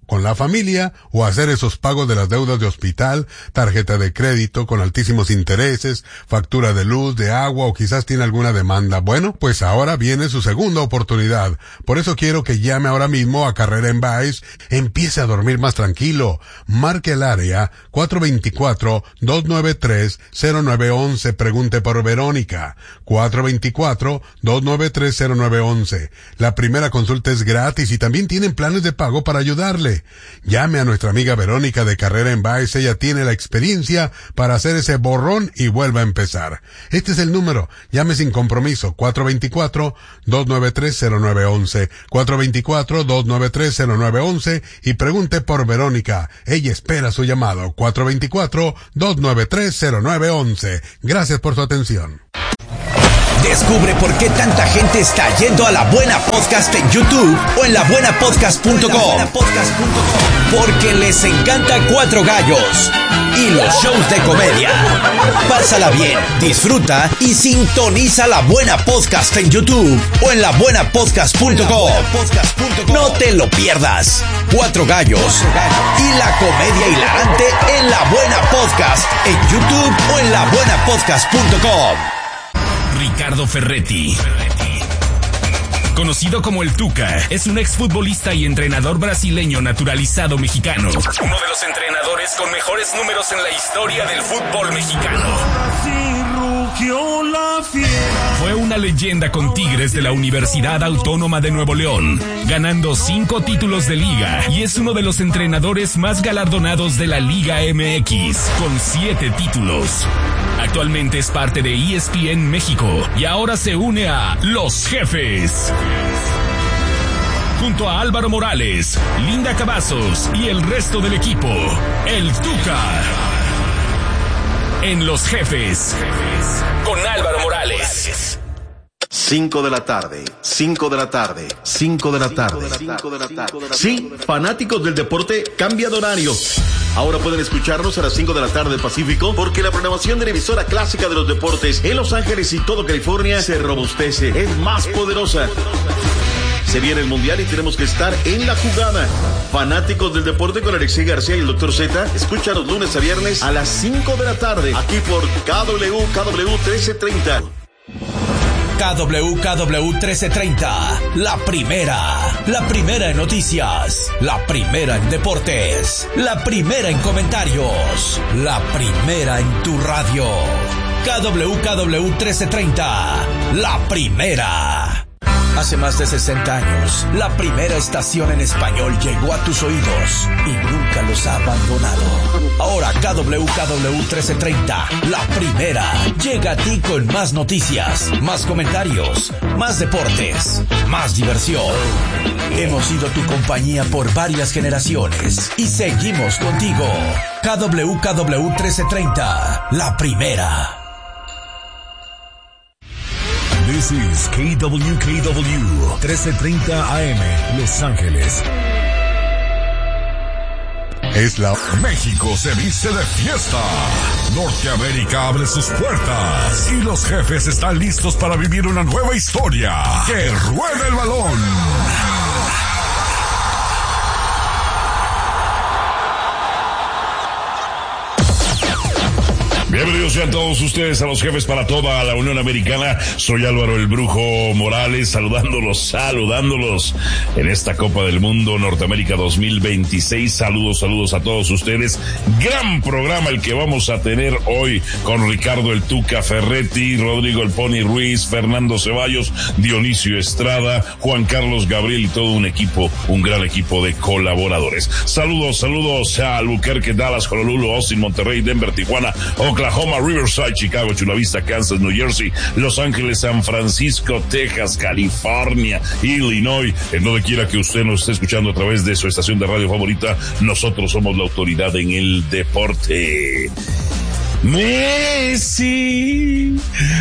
con la familia o hacer esos pagos de las deudas de hospital, tarjeta de crédito con altísimos intereses, factura de luz, de agua o quizás tiene alguna demanda. Bueno, pues ahora viene su segunda oportunidad. Por eso quiero que llame ahora mismo a Carrera en Baez, empiece a dormir más tranquilo. Marque el área cuatro dos cuatro, dos nueve tres, cero nueve once, pregunte por Verónica. cuatro dos cuatro, dos nueve tres, cero nueve once. La primera consulta es gratis y también tienen planes de pago para ayudarle. Llame a nuestra amiga Verónica de Carrera en Baez, ella tiene la experiencia para hacer ese borrón y vuelva a empezar. Este es el número, llame sin compromiso, cuatro dos cuatro, dos nueve tres, cero nueve once, cuatro dos cuatro, dos nueve tres, cero nueve once y pregunte por Verónica. Ella espera su llamado, cuatro dos cuatro, dos nueve tres, cero nueve once. Gracias por su atención. Descubre por qué tanta gente está yendo a La Buena Podcast en YouTube o en la buena podcast punto com. Porque les encanta Cuatro Gallos y los shows de comedia. Pásala bien, disfruta y sintoniza La Buena Podcast en YouTube o en la buena podcast punto com. No te lo pierdas. Cuatro Gallos y la comedia hilarante en La Buena Podcast en YouTube o en la buena podcast punto com. Ricardo Ferretti, conocido como el Tuca, es un exfutbolista y entrenador brasileño naturalizado mexicano. Uno de los entrenadores con mejores números en la historia del fútbol mexicano. Fue una leyenda con Tigres de la Universidad Autónoma de Nuevo León, ganando cinco títulos de liga, y es uno de los entrenadores más galardonados de la Liga M X, con siete títulos. Actualmente es parte de E S P N México y ahora se une a Los Jefes. Junto a Álvaro Morales, Linda Cavazos y el resto del equipo, el Tuca. En Los Jefes, con Álvaro Morales. cinco de la tarde, cinco de la tarde, cinco de la tarde. Sí, fanáticos del deporte, cambia de horario. Ahora pueden escucharnos a las cinco de la tarde Pacífico, porque la programación de la emisora clásica de los deportes en Los Ángeles y todo California se robustece, es más poderosa. Se viene el Mundial y tenemos que estar en la jugada. Fanáticos del deporte con Alexei García y el doctor Z, escucha los lunes a viernes a las cinco de la tarde, aquí por K W K W trece treinta. K W K W trece treinta, la primera, la primera en noticias, la primera en deportes, la primera en comentarios, la primera en tu radio. K W K W trece treinta, la primera. Hace más de sesenta años, la primera estación en español llegó a tus oídos y nunca los ha abandonado. Ahora K W K W trece treinta, la primera, llega a ti con más noticias, más comentarios, más deportes, más diversión. Hemos sido tu compañía por varias generaciones y seguimos contigo. K W K W trece treinta, la primera. This is K W K W trece treinta A M, Los Ángeles. Es la... México se viste de fiesta. Norteamérica abre sus puertas. Y los jefes están listos para vivir una nueva historia. ¡Que ruede el balón! Bienvenidos sean todos ustedes a Los Jefes para toda la Unión Americana. Soy Álvaro el Brujo Morales, saludándolos, saludándolos en esta Copa del Mundo Norteamérica dos mil veintiséis. Saludos, saludos a todos ustedes. Gran programa el que vamos a tener hoy con Ricardo el Tuca Ferretti, Rodrigo el Pony Ruiz, Fernando Ceballos, Dionisio Estrada, Juan Carlos Gabriel y todo un equipo, un gran equipo de colaboradores. Saludos, saludos a Albuquerque, Dallas, Honolulu, Austin, Monterrey, Denver, Tijuana, Oklahoma, Riverside, Chicago, Chula Vista, Kansas, New Jersey, Los Ángeles, San Francisco, Texas, California, Illinois, en donde quiera que usted nos esté escuchando a través de su estación de radio favorita, nosotros somos la autoridad en el deporte. Messi,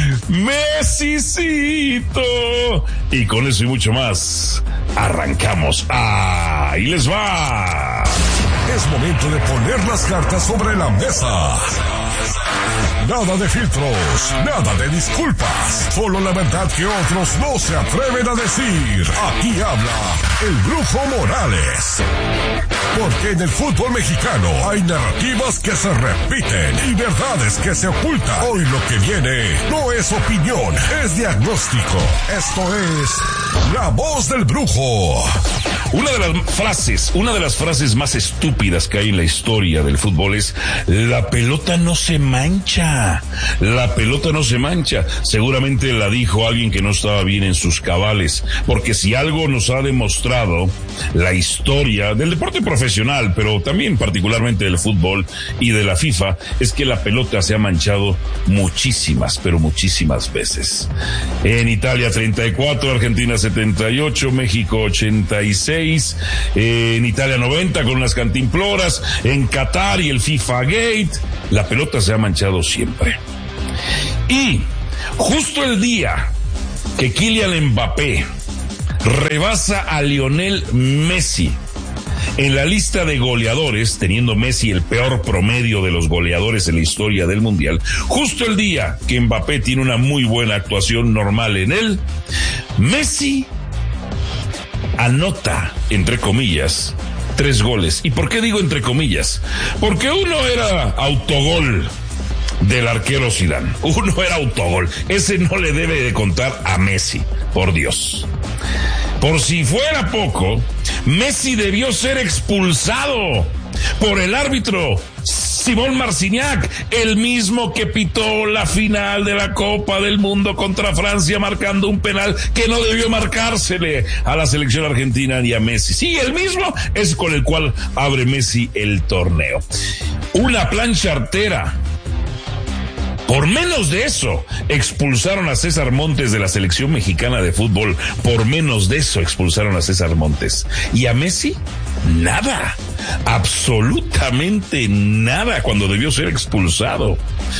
Messicito. Y con eso y mucho más, arrancamos. ¡Ahí les va! Es momento de poner las cartas sobre la mesa. Nada de filtros, nada de disculpas, solo la verdad que otros no se atreven a decir. Aquí habla el Brujo Morales. Porque en el fútbol mexicano hay narrativas que se repiten y verdades que se ocultan. Hoy lo que viene no es opinión, es diagnóstico. Esto es La Voz del Brujo. Una de las frases, una de las frases más estúpidas que hay en la historia del fútbol es: la pelota no se mancha, la pelota no se mancha. Seguramente la dijo alguien que no estaba bien en sus cabales, porque si algo nos ha demostrado la historia del deporte profesional, pero también particularmente del fútbol y de la FIFA, es que la pelota se ha manchado muchísimas, pero muchísimas veces. En Italia treinta y cuatro, Argentina setenta y ocho, México ochenta y seis, eh, en Italia noventa con unas cantimploras, en Qatar y el FIFA Gate, la pelota se ha manchado siempre. Y justo el día que Kylian Mbappé rebasa a Lionel Messi en la lista de goleadores, teniendo Messi el peor promedio de los goleadores en la historia del Mundial, justo el día que Mbappé tiene una muy buena actuación normal en él, Messi anota, entre comillas, tres goles. ¿Y por qué digo entre comillas? Porque uno era autogol del arquero Zidane. Uno era autogol. Ese no le debe de contar a Messi, por Dios. Por si fuera poco, Messi debió ser expulsado por el árbitro Simón Marciniak, el mismo que pitó la final de la Copa del Mundo contra Francia, marcando un penal que no debió marcársele a la selección argentina ni a Messi. Sí, el mismo es con el cual abre Messi el torneo. Una plancha artera. Por menos de eso, expulsaron a César Montes de la selección mexicana de fútbol. Por menos de eso, expulsaron a César Montes. ¿Y a Messi? Nada. Absolutamente nada, cuando debió ser expulsado.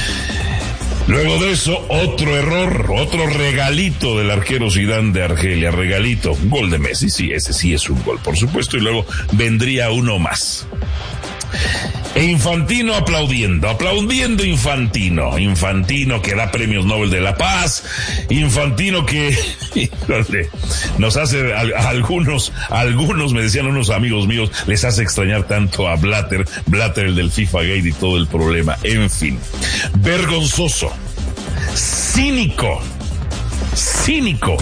Luego de eso, otro error, otro regalito del arquero Zidane de Argelia. Regalito. Gol de Messi, sí, ese sí es un gol, por supuesto. Y luego vendría uno más. E Infantino aplaudiendo, aplaudiendo Infantino, Infantino que da premios Nobel de la Paz, Infantino que, híjole, nos hace, a, a algunos, a algunos me decían unos amigos míos, les hace extrañar tanto a Blatter, Blatter el del FIFA Gate y todo el problema, en fin, vergonzoso, cínico, cínico.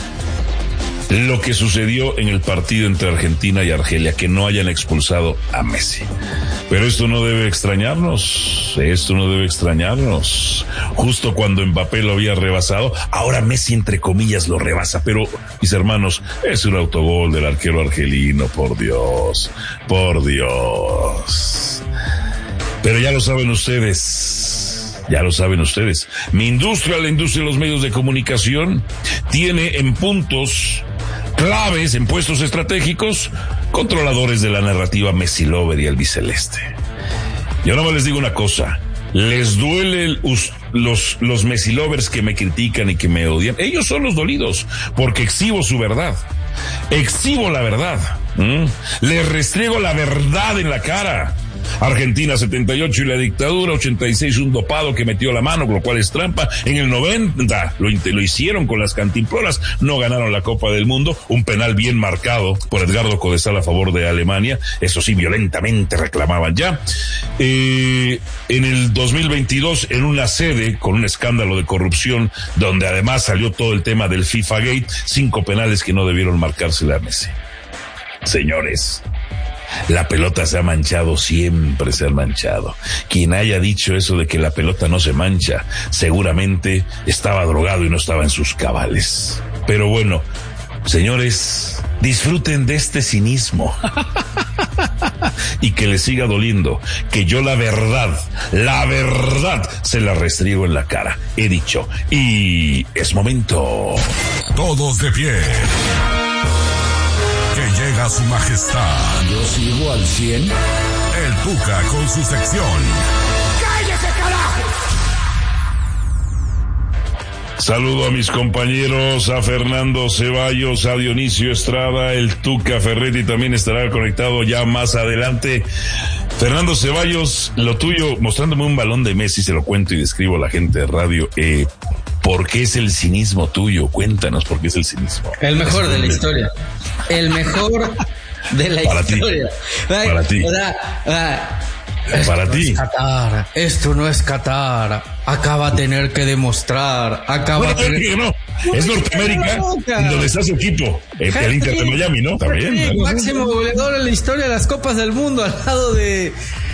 Lo que sucedió en el partido entre Argentina y Argelia, que no hayan expulsado a Messi. Pero esto no debe extrañarnos, esto no debe extrañarnos. Justo cuando Mbappé lo había rebasado, ahora Messi entre comillas lo rebasa, pero mis hermanos, es un autogol del arquero argelino, por Dios, por Dios. Pero ya lo saben ustedes, ya lo saben ustedes, mi industria, la industria de los medios de comunicación, tiene en puntos claves, en puestos estratégicos, controladores de la narrativa Messi Lover y albiceleste. Yo nada más les digo una cosa, les duele el, los, los Messi Lovers que me critican y que me odian, ellos son los dolidos, porque exhibo su verdad, exhibo la verdad, ¿Mm? les restriego la verdad en la cara. Argentina setenta y ocho y la dictadura, ochenta y seis un dopado que metió la mano, lo cual es trampa. En el noventa lo, lo hicieron con las cantimploras, no ganaron la Copa del Mundo, un penal bien marcado por Edgardo Codesal a favor de Alemania, eso sí, violentamente reclamaban ya. Eh, en el dos mil veintidós, en una sede con un escándalo de corrupción, donde además salió todo el tema del FIFA Gate, cinco penales que no debieron marcársele a Messi. Señores, la pelota se ha manchado, siempre se ha manchado. Quien haya dicho eso de que la pelota no se mancha, seguramente estaba drogado y no estaba en sus cabales. Pero bueno, señores, disfruten de este cinismo. Y que les siga doliendo, que yo la verdad, la verdad, se la restriego en la cara. He dicho, y es momento. Todos de pie. Que llega su majestad. Yo sigo al cien. El Tuca con su sección. ¡Cállese, carajo! Saludo a mis compañeros, a Fernando Ceballos, a Dionisio Estrada, el Tuca Ferretti también estará conectado ya más adelante. Fernando Ceballos, lo tuyo, mostrándome un balón de Messi, se lo cuento y describo a la gente de radio. Eh, ¿Por qué es el cinismo tuyo? Cuéntanos por qué es el cinismo. El mejor de la historia. El mejor de la para historia. Ti. Para ti. O sea, o sea, para no ti. Es Qatar, esto no es Qatar. Acaba de tener que demostrar. Acaba no, tener... que no. Es Norteamérica, en donde está su equipo. El, el Inter de Miami, ¿no? También. El máximo goleador en la historia de las Copas del Mundo al lado de,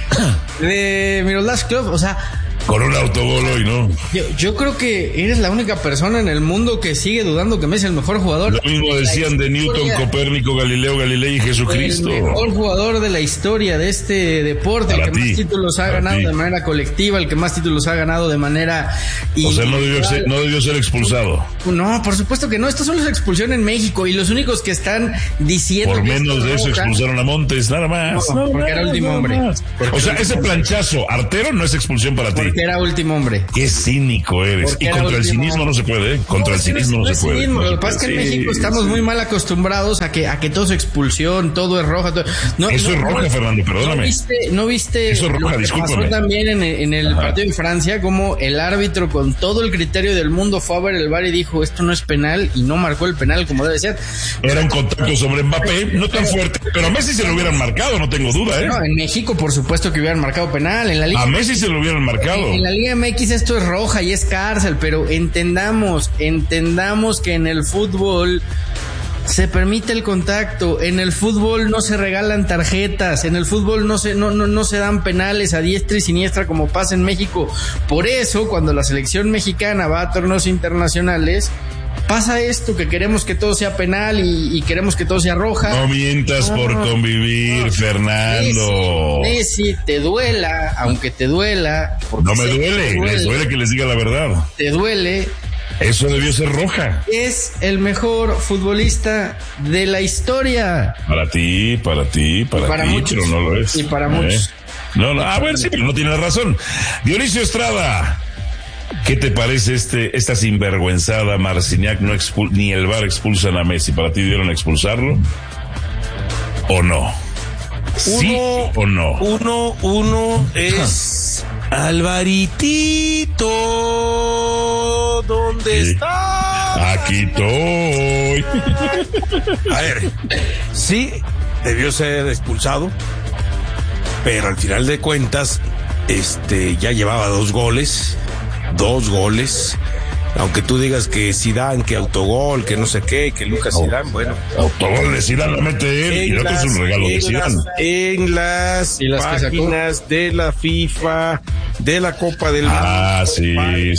de Miroslav Klose. O sea, con un autogol hoy, ¿no? Yo, yo creo que eres la única persona en el mundo que sigue dudando que Messi es el mejor jugador. Lo mismo decían de Newton, Copérnico, Galileo Galilei y Jesucristo. El mejor jugador de la historia de este deporte, para el que ti, más títulos ha ganado ti. de manera colectiva, el que más títulos ha ganado de manera... O sea, no debió, ser, no debió ser expulsado. No, por supuesto que no. Esto solo es expulsión en México y los únicos que están diciendo... Por menos de eso roja, expulsaron a Montes, nada más. No, porque nada era último nada hombre. O sea, ese planchazo artero no es expulsión para porque ti. Porque era último hombre. Qué cínico eres. Porque y contra el cinismo hombre. no se puede, ¿eh? Contra no, el cinismo no, no se puede. No Lo que pasa es que en México estamos sí. muy mal acostumbrados a que a que todo es expulsión, todo es roja. Todo... No, eso no, es roja, no, Fernando, perdóname. ¿No viste, no viste eso es roja, lo que discúlpame. pasó también en, en el Ajá. partido de Francia, como el árbitro con todo el criterio del mundo fue a ver el V A R y dijo, esto no es penal, y no marcó el penal como debe ser. Era un contacto sobre Mbappé, no tan fuerte, pero a Messi se lo hubieran marcado, no tengo duda, ¿eh? No, en México, por supuesto que hubieran marcado penal. En la Liga a Messi se lo hubieran marcado. En, en la Liga M X esto es roja y es cárcel, pero entendamos, entendamos que en el fútbol se permite el contacto, en el fútbol no se regalan tarjetas, en el fútbol no se, no, no, no se dan penales a diestra y siniestra como pasa en México. Por eso, cuando la selección mexicana va a torneos internacionales, pasa esto, que queremos que todo sea penal y, y queremos que todo sea roja. No mientas no, por convivir, no. Fernando. Messi, Messi, te duela, aunque te duela. No me duele, duele, les duele que les diga la verdad. Te duele. Eso debió ser roja. Es el mejor futbolista de la historia. Para ti, para ti, para, para ti, muchos, pero no lo es. Y para ¿Eh? muchos. No, no, a ver, sí, pero no tiene razón. Dionisio Estrada, ¿qué te parece este esta sinvergüenzada Marciniak? No expul- ni el V A R expulsan a Messi. ¿Para ti dieron a expulsarlo? ¿O no? ¿Sí uno, o no? Uno, uno es Alvaritito. ¿Dónde sí. está? Aquí estoy. A ver, sí, debió ser expulsado, pero al final de cuentas, este, ya llevaba dos goles, dos goles. Aunque tú digas que Zidane, que autogol, que no sé qué, que Lucas no. Zidane, bueno. Autogol de Zidane lo mete él y el otro es un regalo de Zidane. En las, en las páginas de la FIFA, de la Copa del Mundo. Ah, sí,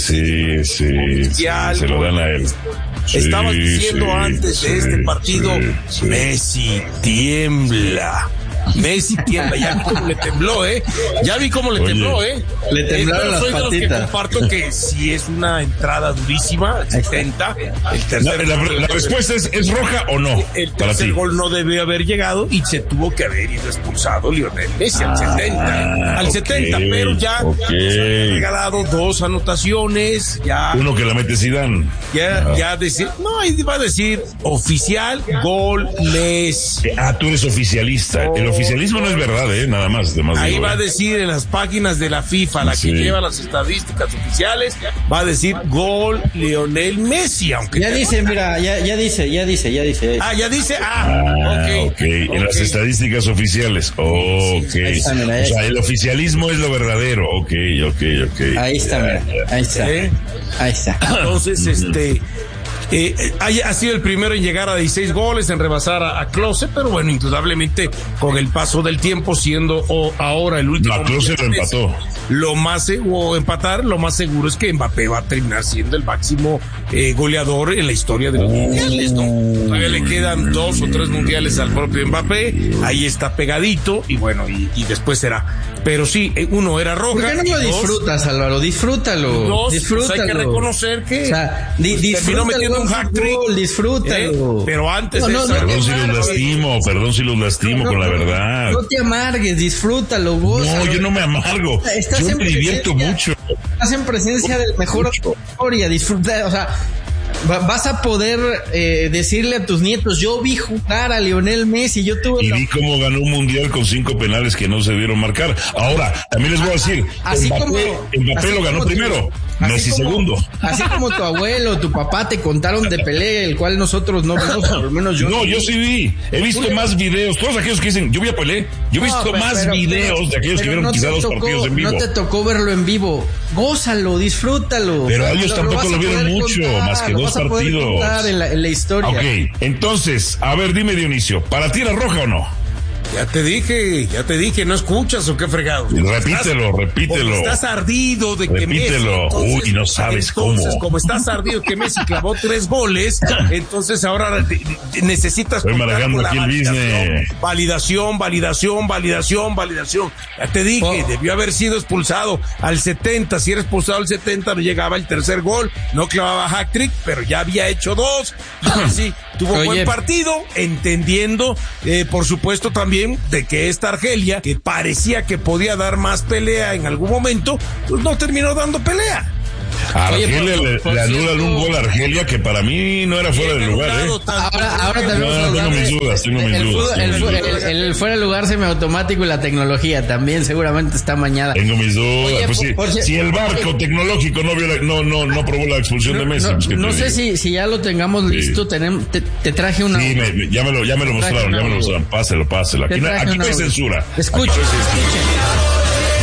sí, sí, sí, se lo dan a él. Estabas sí, diciendo sí, antes sí, de este partido, sí, sí. Messi tiembla. Messi tiembla, ya cómo le tembló, ¿eh? Ya vi cómo le Oye, tembló, ¿eh? Le temblaron eh, las soy patitas. De los que comparto que si es una entrada durísima, setenta, el tercer la, la, la respuesta es, ¿es roja o no? El tercer gol no debió haber llegado y se tuvo que haber ido expulsado Lionel Messi al setenta. Ah, al okay, setenta, pero ya okay. ha regalado dos anotaciones, ya. Uno que la mete Zidane. Ya, ah. ya decir, no, ahí va a decir oficial, gol, Messi. Ah, tú eres oficialista. Oh. El oficialismo no es verdad, ¿eh? Nada más. más Ahí digo, va ¿eh? a decir en las páginas de la FIFA, la sí. que lleva las estadísticas oficiales, va a decir gol Lionel Messi, aunque ya dice, mira, ya, ya dice, ya dice, ya dice. Ah, ya dice, ah, ah okay. ok. En okay. las estadísticas oficiales, ok. Sí, ahí está, mira, ahí o sea, el oficialismo es lo verdadero, ok, ok, ok. Ahí está, mira, ahí está. ¿Eh? Ahí está. Entonces, este... Eh, ha sido el primero en llegar a dieciséis goles, en rebasar a, a Klose, pero bueno, indudablemente con el paso del tiempo siendo oh, ahora el último. No, Klose lo empató. Lo más, o empatar, lo más seguro es que Mbappé va a terminar siendo el máximo eh, goleador en la historia de los uh, mundiales, ¿no? Todavía le quedan dos o tres mundiales al propio Mbappé, ahí está pegadito, y bueno, y, y después será. Pero sí, uno era roja. ¿Por qué no lo dos, disfrutas, Álvaro? Disfrútalo. Dos, disfrútalo. Pues hay que reconocer que o sea, di, terminó metiendo un hat-trick. Disfrútalo. ¿Eh? Pero antes no, de no, eso, no, perdón si los lastimo, perdón si los lastimo no, no, con la verdad. No te amargues, disfrútalo, vos. No, yo no me amargo. Estás yo me divierto mucho. estás en presencia del mejor de la historia, disfruta, o sea, vas a poder eh, decirle a tus nietos, yo vi jugar a Lionel Messi, yo tuve... Y la... vi cómo ganó un mundial con cinco penales que no se dieron marcar. Ahora, también les voy a decir, así Mbappé, como, Mbappé así lo ganó como primero, tu, Messi como, segundo. Así como tu abuelo, tu papá te contaron de Pelé, el cual nosotros no vimos, por lo menos yo. No, yo sí vi, he visto ¿Tú? más videos, todos aquellos que dicen, yo vi a Pelé, yo he visto No, pero, más pero, videos pero, de aquellos que vieron no quizá dos tocó, partidos en vivo. No te tocó verlo en vivo, gózalo, disfrútalo. Pero o sea, ellos lo, tampoco lo, lo vieron mucho, contar, más que dos partidos. En la, en la historia. Ok, entonces, a ver, dime Dionisio, ¿para ti era roja o no? Ya te dije, ya te dije, ¿no escuchas o qué fregado? Repítelo, estás, repítelo. Como estás ardido de que repítelo. Messi... Repítelo, uy, no sabes entonces, cómo. como estás ardido que Messi clavó tres goles, entonces ahora te, te, necesitas... Estoy marcando aquí el business. Validación, validación, validación, validación. Ya te dije, oh. debió haber sido expulsado al setenta, si era expulsado al setenta no llegaba el tercer gol, no clavaba hat-trick, pero ya había hecho dos, y sí, tuvo Oye. buen partido, entendiendo, eh, por supuesto también de que esta Argelia, que parecía que podía dar más pelea en algún momento, pues no terminó dando pelea. A Argelia Oye, por, por le anulan un gol a Argelia que para mí no era fuera de lugar, ¿eh? Ahora, ahora también no, tengo mis dudas, tengo mis el, dudas. El, tengo el, mis dudas. El, el, el fuera de lugar semiautomático y la tecnología también seguramente está mañada. Tengo mis dudas. Oye, pues por, si, por, si el barco oye, tecnológico no, vio la, no, no, no aprobó la expulsión no, de Messi. No, pues, no sé digo? si, si ya lo tengamos sí. listo. Tenemos, te, te traje una. Sí, me, ya me lo, ya me lo mostraron, ya me lo mostraron. Páselo, páselo. Aquí, aquí no hay censura. Escucha, escucha.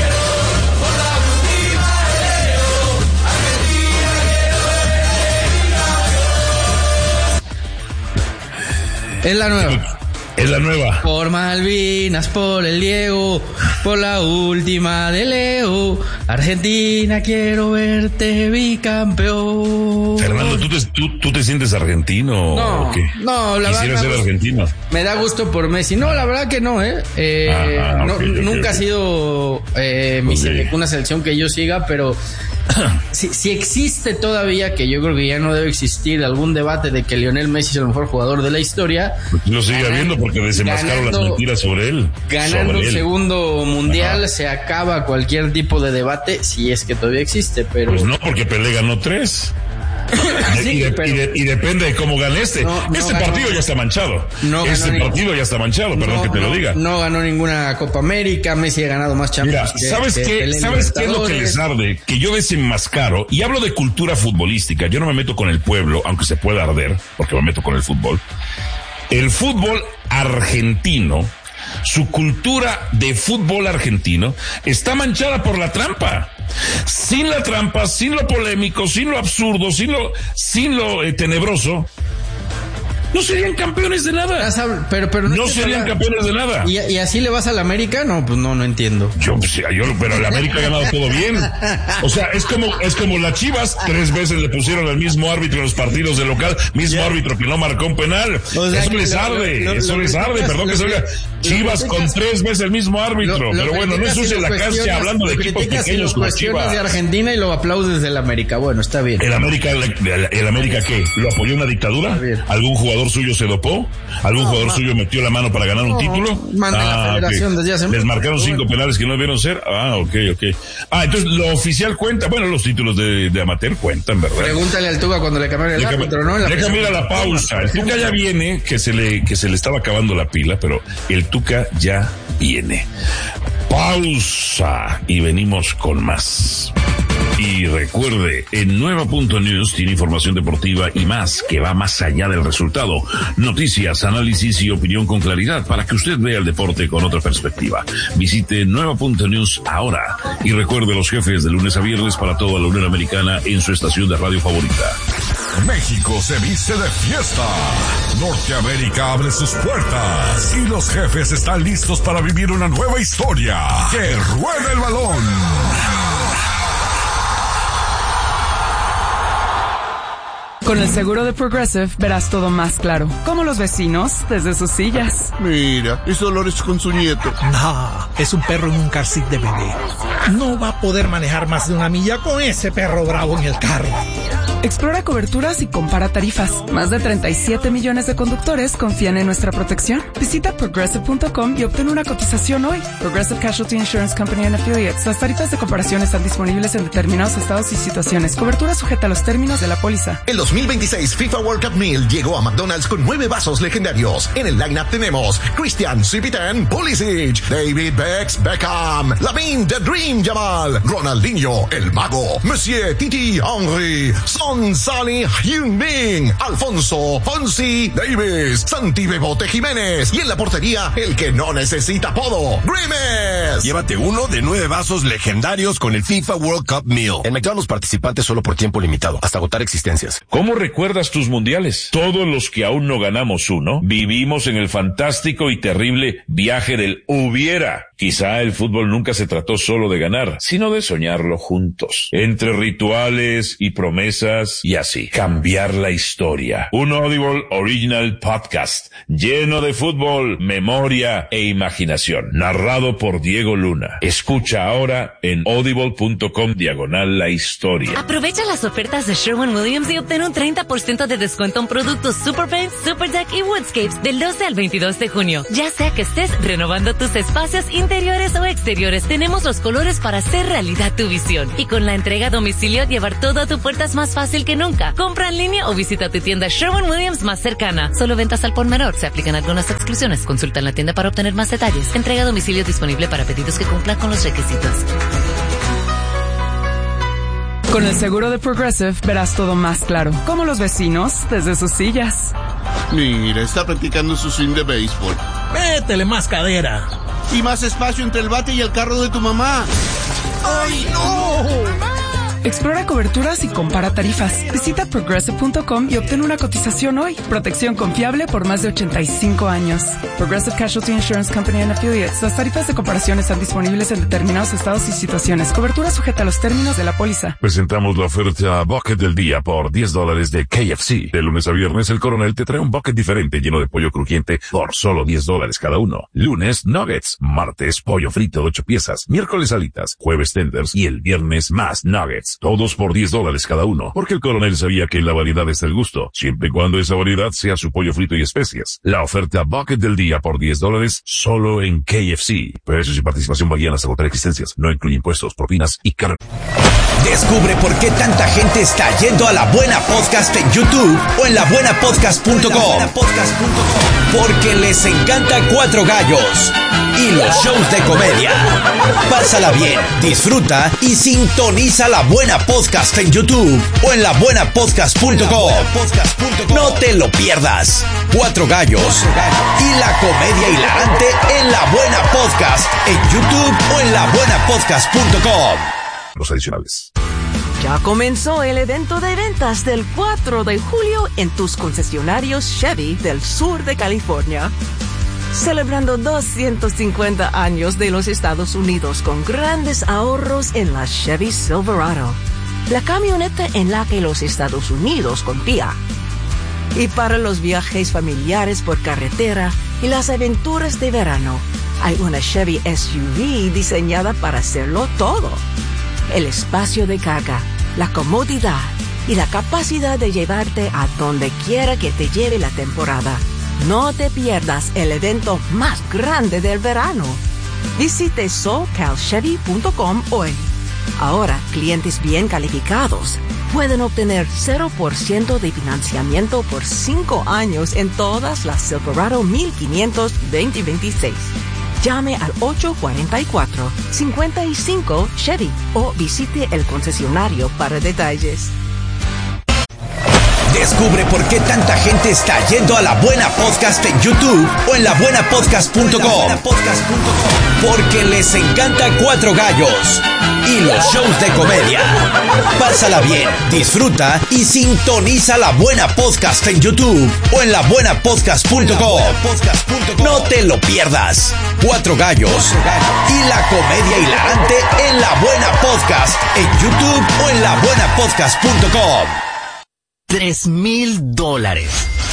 Es la nueva. Es la nueva. Por Malvinas, por el Diego, por la última de Leo. Argentina, quiero verte bicampeón. Fernando, ¿tú te, tú, tú te sientes argentino? No, ¿o qué? no, la Quisiera verdad. ser argentino. Me da gusto por Messi. No, la verdad que no, ¿eh? eh ah, no, okay, okay, nunca okay. ha sido eh, mi okay. una selección que yo siga, pero si, si existe todavía, que yo creo que ya no debe existir, algún debate de que Lionel Messi es el mejor jugador de la historia. Pues lo sigue ganando, habiendo porque desenmascaron las mentiras sobre él. Ganando sobre un él. segundo mundial Ajá. se acaba cualquier tipo de debate, si es que todavía existe, pero... Pues no, porque Pelé ganó tres. sí, y, de, pero... y, de, y depende de cómo gane este. No, no este ganó, partido ya está manchado. No este partido ningún... ya está manchado, perdón no, que te lo diga. No ganó ninguna Copa América, Messi ha ganado más Champions. Mira, ¿sabes que, qué? Que ¿Sabes qué es lo que les arde? Que yo desenmascaro, y hablo de cultura futbolística, yo no me meto con el pueblo, aunque se pueda arder, porque me meto con el fútbol. El fútbol argentino, su cultura de fútbol argentino, está manchada por la trampa. Sin la trampa, sin lo polémico, sin lo absurdo, sin lo, sin lo eh, tenebroso, no serían campeones de nada. Pero, pero no no serían la... campeones de nada. ¿Y, ¿Y así le vas a la América? No, pues no, no entiendo. Yo, pues, yo pero la América ha ganado todo bien. O sea, es como, es como las Chivas, tres veces le pusieron al mismo árbitro en los partidos de local, mismo yeah. árbitro que no marcó un penal. O sea, eso les arde, lo, lo, eso lo les arde, perdón que se oiga. Chivas con tres veces el mismo árbitro. Lo, pero bueno, no ensucie la cancha hablando de equipos pequeños como Chivas. De Argentina y lo aplaudes del América. Bueno, está bien. ¿El América, el, el América qué? ¿Lo apoyó una dictadura? ¿Algún jugador suyo se dopó? ¿Algún no, jugador ma. suyo metió la mano para ganar no, un título? Manda ah, la federación okay. desde hace Les marcaron cinco bueno. penales que no debieron ser. Ah, ok, ok. Ah, entonces lo oficial cuenta. Bueno, los títulos de, de amateur cuentan, ¿verdad? Pregúntale al Tuca cuando le cambiaron el Deja, árbitro, ¿no? La déjame ir a la pausa. El Tuca ya viene, que se le, que se le estaba acabando la pila, pero el Tuca ya viene. Pausa y venimos con más. Y recuerde, en Nueva punto news tiene información deportiva y más que va más allá del resultado. Noticias, análisis y opinión con claridad para que usted vea el deporte con otra perspectiva. Visite Nueva punto news ahora y recuerde los jefes de lunes a viernes para toda la Unión Americana en su estación de radio favorita. México se viste de fiesta. Norteamérica abre sus puertas y los jefes están listos para vivir una nueva historia. ¡Que ruede el balón! Con el seguro de Progressive verás todo más claro, como los vecinos desde sus sillas. Mira, es Dolores con su nieto. No, es un perro en un car seat de bebé. No va a poder manejar más de una milla con ese perro bravo en el carro. Explora coberturas y compara tarifas. Más de treinta y siete millones de conductores confían en nuestra protección. Visita progressive punto com y obtén una cotización hoy. Progressive Casualty Insurance Company and Affiliates. Las tarifas de comparación están disponibles en determinados estados y situaciones. Cobertura sujeta a los términos de la póliza. El dos mil veintiséis FIFA World Cup Meal llegó a McDonald's con nueve vasos legendarios. En el lineup tenemos Christian Cipitan, Pulisic, David Bex Beckham, Lamine The Dream Jamal, Ronaldinho El Mago, Monsieur Titi Henry, Son Sally Heung-min, Alfonso Fonsi Davis, Santi Bebote Jiménez y en la portería el que no necesita apodo, Grimes. Llévate uno de nueve vasos legendarios con el FIFA World Cup Meal. En McDonald's participantes solo por tiempo limitado, hasta agotar existencias. ¿Cómo recuerdas tus mundiales? Todos los que aún no ganamos uno, vivimos en el fantástico y terrible viaje del hubiera. Quizá el fútbol nunca se trató solo de ganar, sino de soñarlo juntos. Entre rituales y promesas y así, cambiar la historia. Un Audible Original Podcast lleno de fútbol, memoria e imaginación. Narrado por Diego Luna. Escucha ahora en audible.com diagonal la historia. Aprovecha las ofertas de Sherwin-Williams y obtén un treinta por ciento de descuento en productos Super Paint, Super Deck y Woodscapes del doce al veintidós de junio. Ya sea que estés renovando tus espacios interiores o exteriores, tenemos los colores para hacer realidad tu visión. Y con la entrega a domicilio, llevar todo a tu puerta es más fácil que nunca. Compra en línea o visita tu tienda Sherwin-Williams más cercana. Solo ventas al por menor. Se aplican algunas exclusiones. Consulta en la tienda para obtener más detalles. Entrega a domicilio disponible para pedidos que cumplan con los requisitos. Con el seguro de Progressive verás todo más claro, como los vecinos desde sus sillas. Mira, está practicando su swing de béisbol. Métele más cadera. Y más espacio entre el bate y el carro de tu mamá. ¡Ay, no! Explora coberturas y compara tarifas. Visita progressive punto com y obtén una cotización hoy. Protección confiable por más de ochenta y cinco años. Progressive Casualty Insurance Company and Affiliates. Las tarifas de comparación están disponibles en determinados estados y situaciones. Cobertura sujeta a los términos de la póliza. Presentamos la oferta Bucket del día por diez dólares de K F C. De lunes a viernes, el Coronel te trae un bucket diferente lleno de pollo crujiente por solo diez dólares cada uno. Lunes, nuggets. Martes, pollo frito de ocho piezas. Miércoles, alitas. Jueves, tenders. Y el viernes, más nuggets. Todos por diez dólares cada uno. Porque el Coronel sabía que en la variedad está el gusto. Siempre y cuando esa variedad sea su pollo frito y especias. La oferta Bucket del día por diez dólares solo en K F C. Precios y participación varían hasta agotar existencias. No incluye impuestos, propinas y cargo. Descubre por qué tanta gente está yendo a La Buena Podcast en YouTube o en la buena podcast punto com. Porque les encanta Cuatro Gallos y los shows de comedia. Pásala bien, disfruta y sintoniza La Buena Podcast en YouTube o en la buena podcast punto com. No te lo pierdas. Cuatro Gallos y la comedia hilarante en La Buena Podcast en YouTube o en la buena podcast punto com. Los adicionales. Ya comenzó el evento de ventas del cuatro de julio en tus concesionarios Chevy del sur de California. Celebrando doscientos cincuenta años de los Estados Unidos con grandes ahorros en la Chevy Silverado, la camioneta en la que los Estados Unidos confía. Y para los viajes familiares por carretera y las aventuras de verano, hay una Chevy S U V diseñada para hacerlo todo. El espacio de carga, la comodidad y la capacidad de llevarte a donde quiera que te lleve la temporada. No te pierdas el evento más grande del verano. Visite socal chevy punto com hoy. Ahora, clientes bien calificados pueden obtener cero por ciento de financiamiento por cinco años en todas las Silverado mil quinientos veinte veintiséis. Llame al ocho cuatro cuatro, cinco cinco Chevy o visite el concesionario para detalles. Descubre por qué tanta gente está yendo a La Buena Podcast en YouTube o en la buena podcast punto com. Porque les encanta Cuatro Gallos y los shows de comedia. Pásala bien, disfruta y sintoniza La Buena Podcast en YouTube o en la buena podcast punto com. No te lo pierdas. Cuatro Gallos y la comedia hilarante en La Buena Podcast en YouTube o en la buena podcast punto com. Tres mil dólares.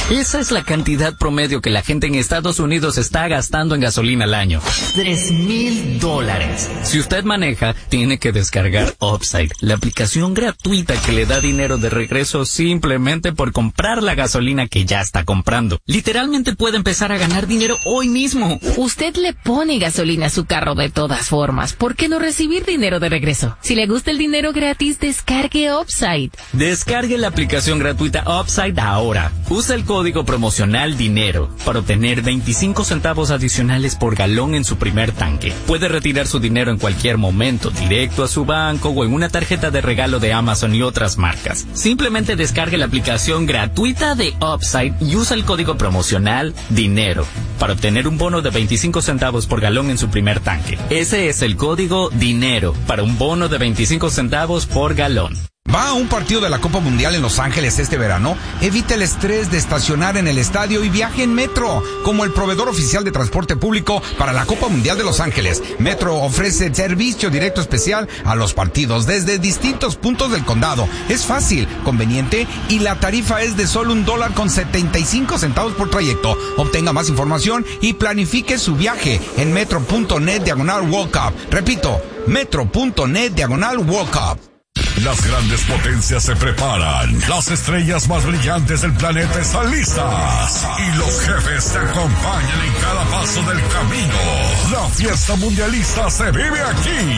Esa es la cantidad promedio que la gente en Estados Unidos está gastando en gasolina al año. Tres mil dólares. Si usted maneja, tiene que descargar Upside, la aplicación gratuita que le da dinero de regreso simplemente por comprar la gasolina que ya está comprando. Literalmente puede empezar a ganar dinero hoy mismo. Usted le pone gasolina a su carro de todas formas. ¿Por qué no recibir dinero de regreso? Si le gusta el dinero gratis, descargue Upside. Descargue la aplicación gratuita Upside ahora. Usa el código promocional DINERO para obtener veinticinco centavos adicionales por galón en su primer tanque. Puede retirar su dinero en cualquier momento, directo a su banco o en una tarjeta de regalo de Amazon y otras marcas. Simplemente descargue la aplicación gratuita de Upside y usa el código promocional DINERO para obtener un bono de veinticinco centavos por galón en su primer tanque. Ese es el código DINERO para un bono de veinticinco centavos por galón. ¿Va a un partido de la Copa Mundial en Los Ángeles este verano? Evite el estrés de estacionar en el estadio y viaje en Metro, como el proveedor oficial de transporte público para la Copa Mundial de Los Ángeles. Metro ofrece servicio directo especial a los partidos desde distintos puntos del condado. Es fácil, conveniente y la tarifa es de solo un dólar con setenta y cinco centavos por trayecto. Obtenga más información y planifique su viaje en metro.net diagonal World Cup. Repito, metro.net diagonal World Cup. Las grandes potencias se preparan. Las estrellas más brillantes del planeta están listas. Y los jefes te acompañan en cada paso del camino. La fiesta mundialista se vive aquí.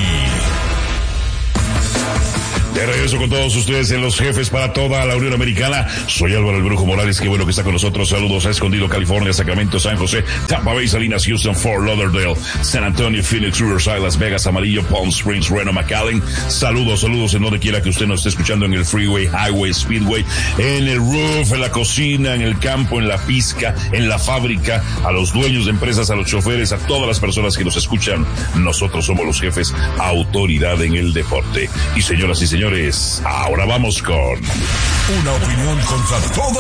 De regreso con todos ustedes en Los Jefes para toda la Unión Americana. Soy Álvaro el Brujo Morales, qué bueno que está con nosotros. Saludos a Escondido, California, Sacramento, San José, Tampa Bay, Salinas, Houston, Fort Lauderdale, San Antonio, Phoenix, Riverside, Las Vegas, Amarillo, Palm Springs, Reno, McAllen. Saludos, saludos en donde quiera que usted nos esté escuchando, en el freeway, highway, speedway, en el roof, en la cocina, en el campo, en la pizca, en la fábrica, a los dueños de empresas, a los choferes, a todas las personas que nos escuchan. Nosotros somos Los Jefes, autoridad en el deporte. Y señoras y señores, ahora vamos con una opinión contra todo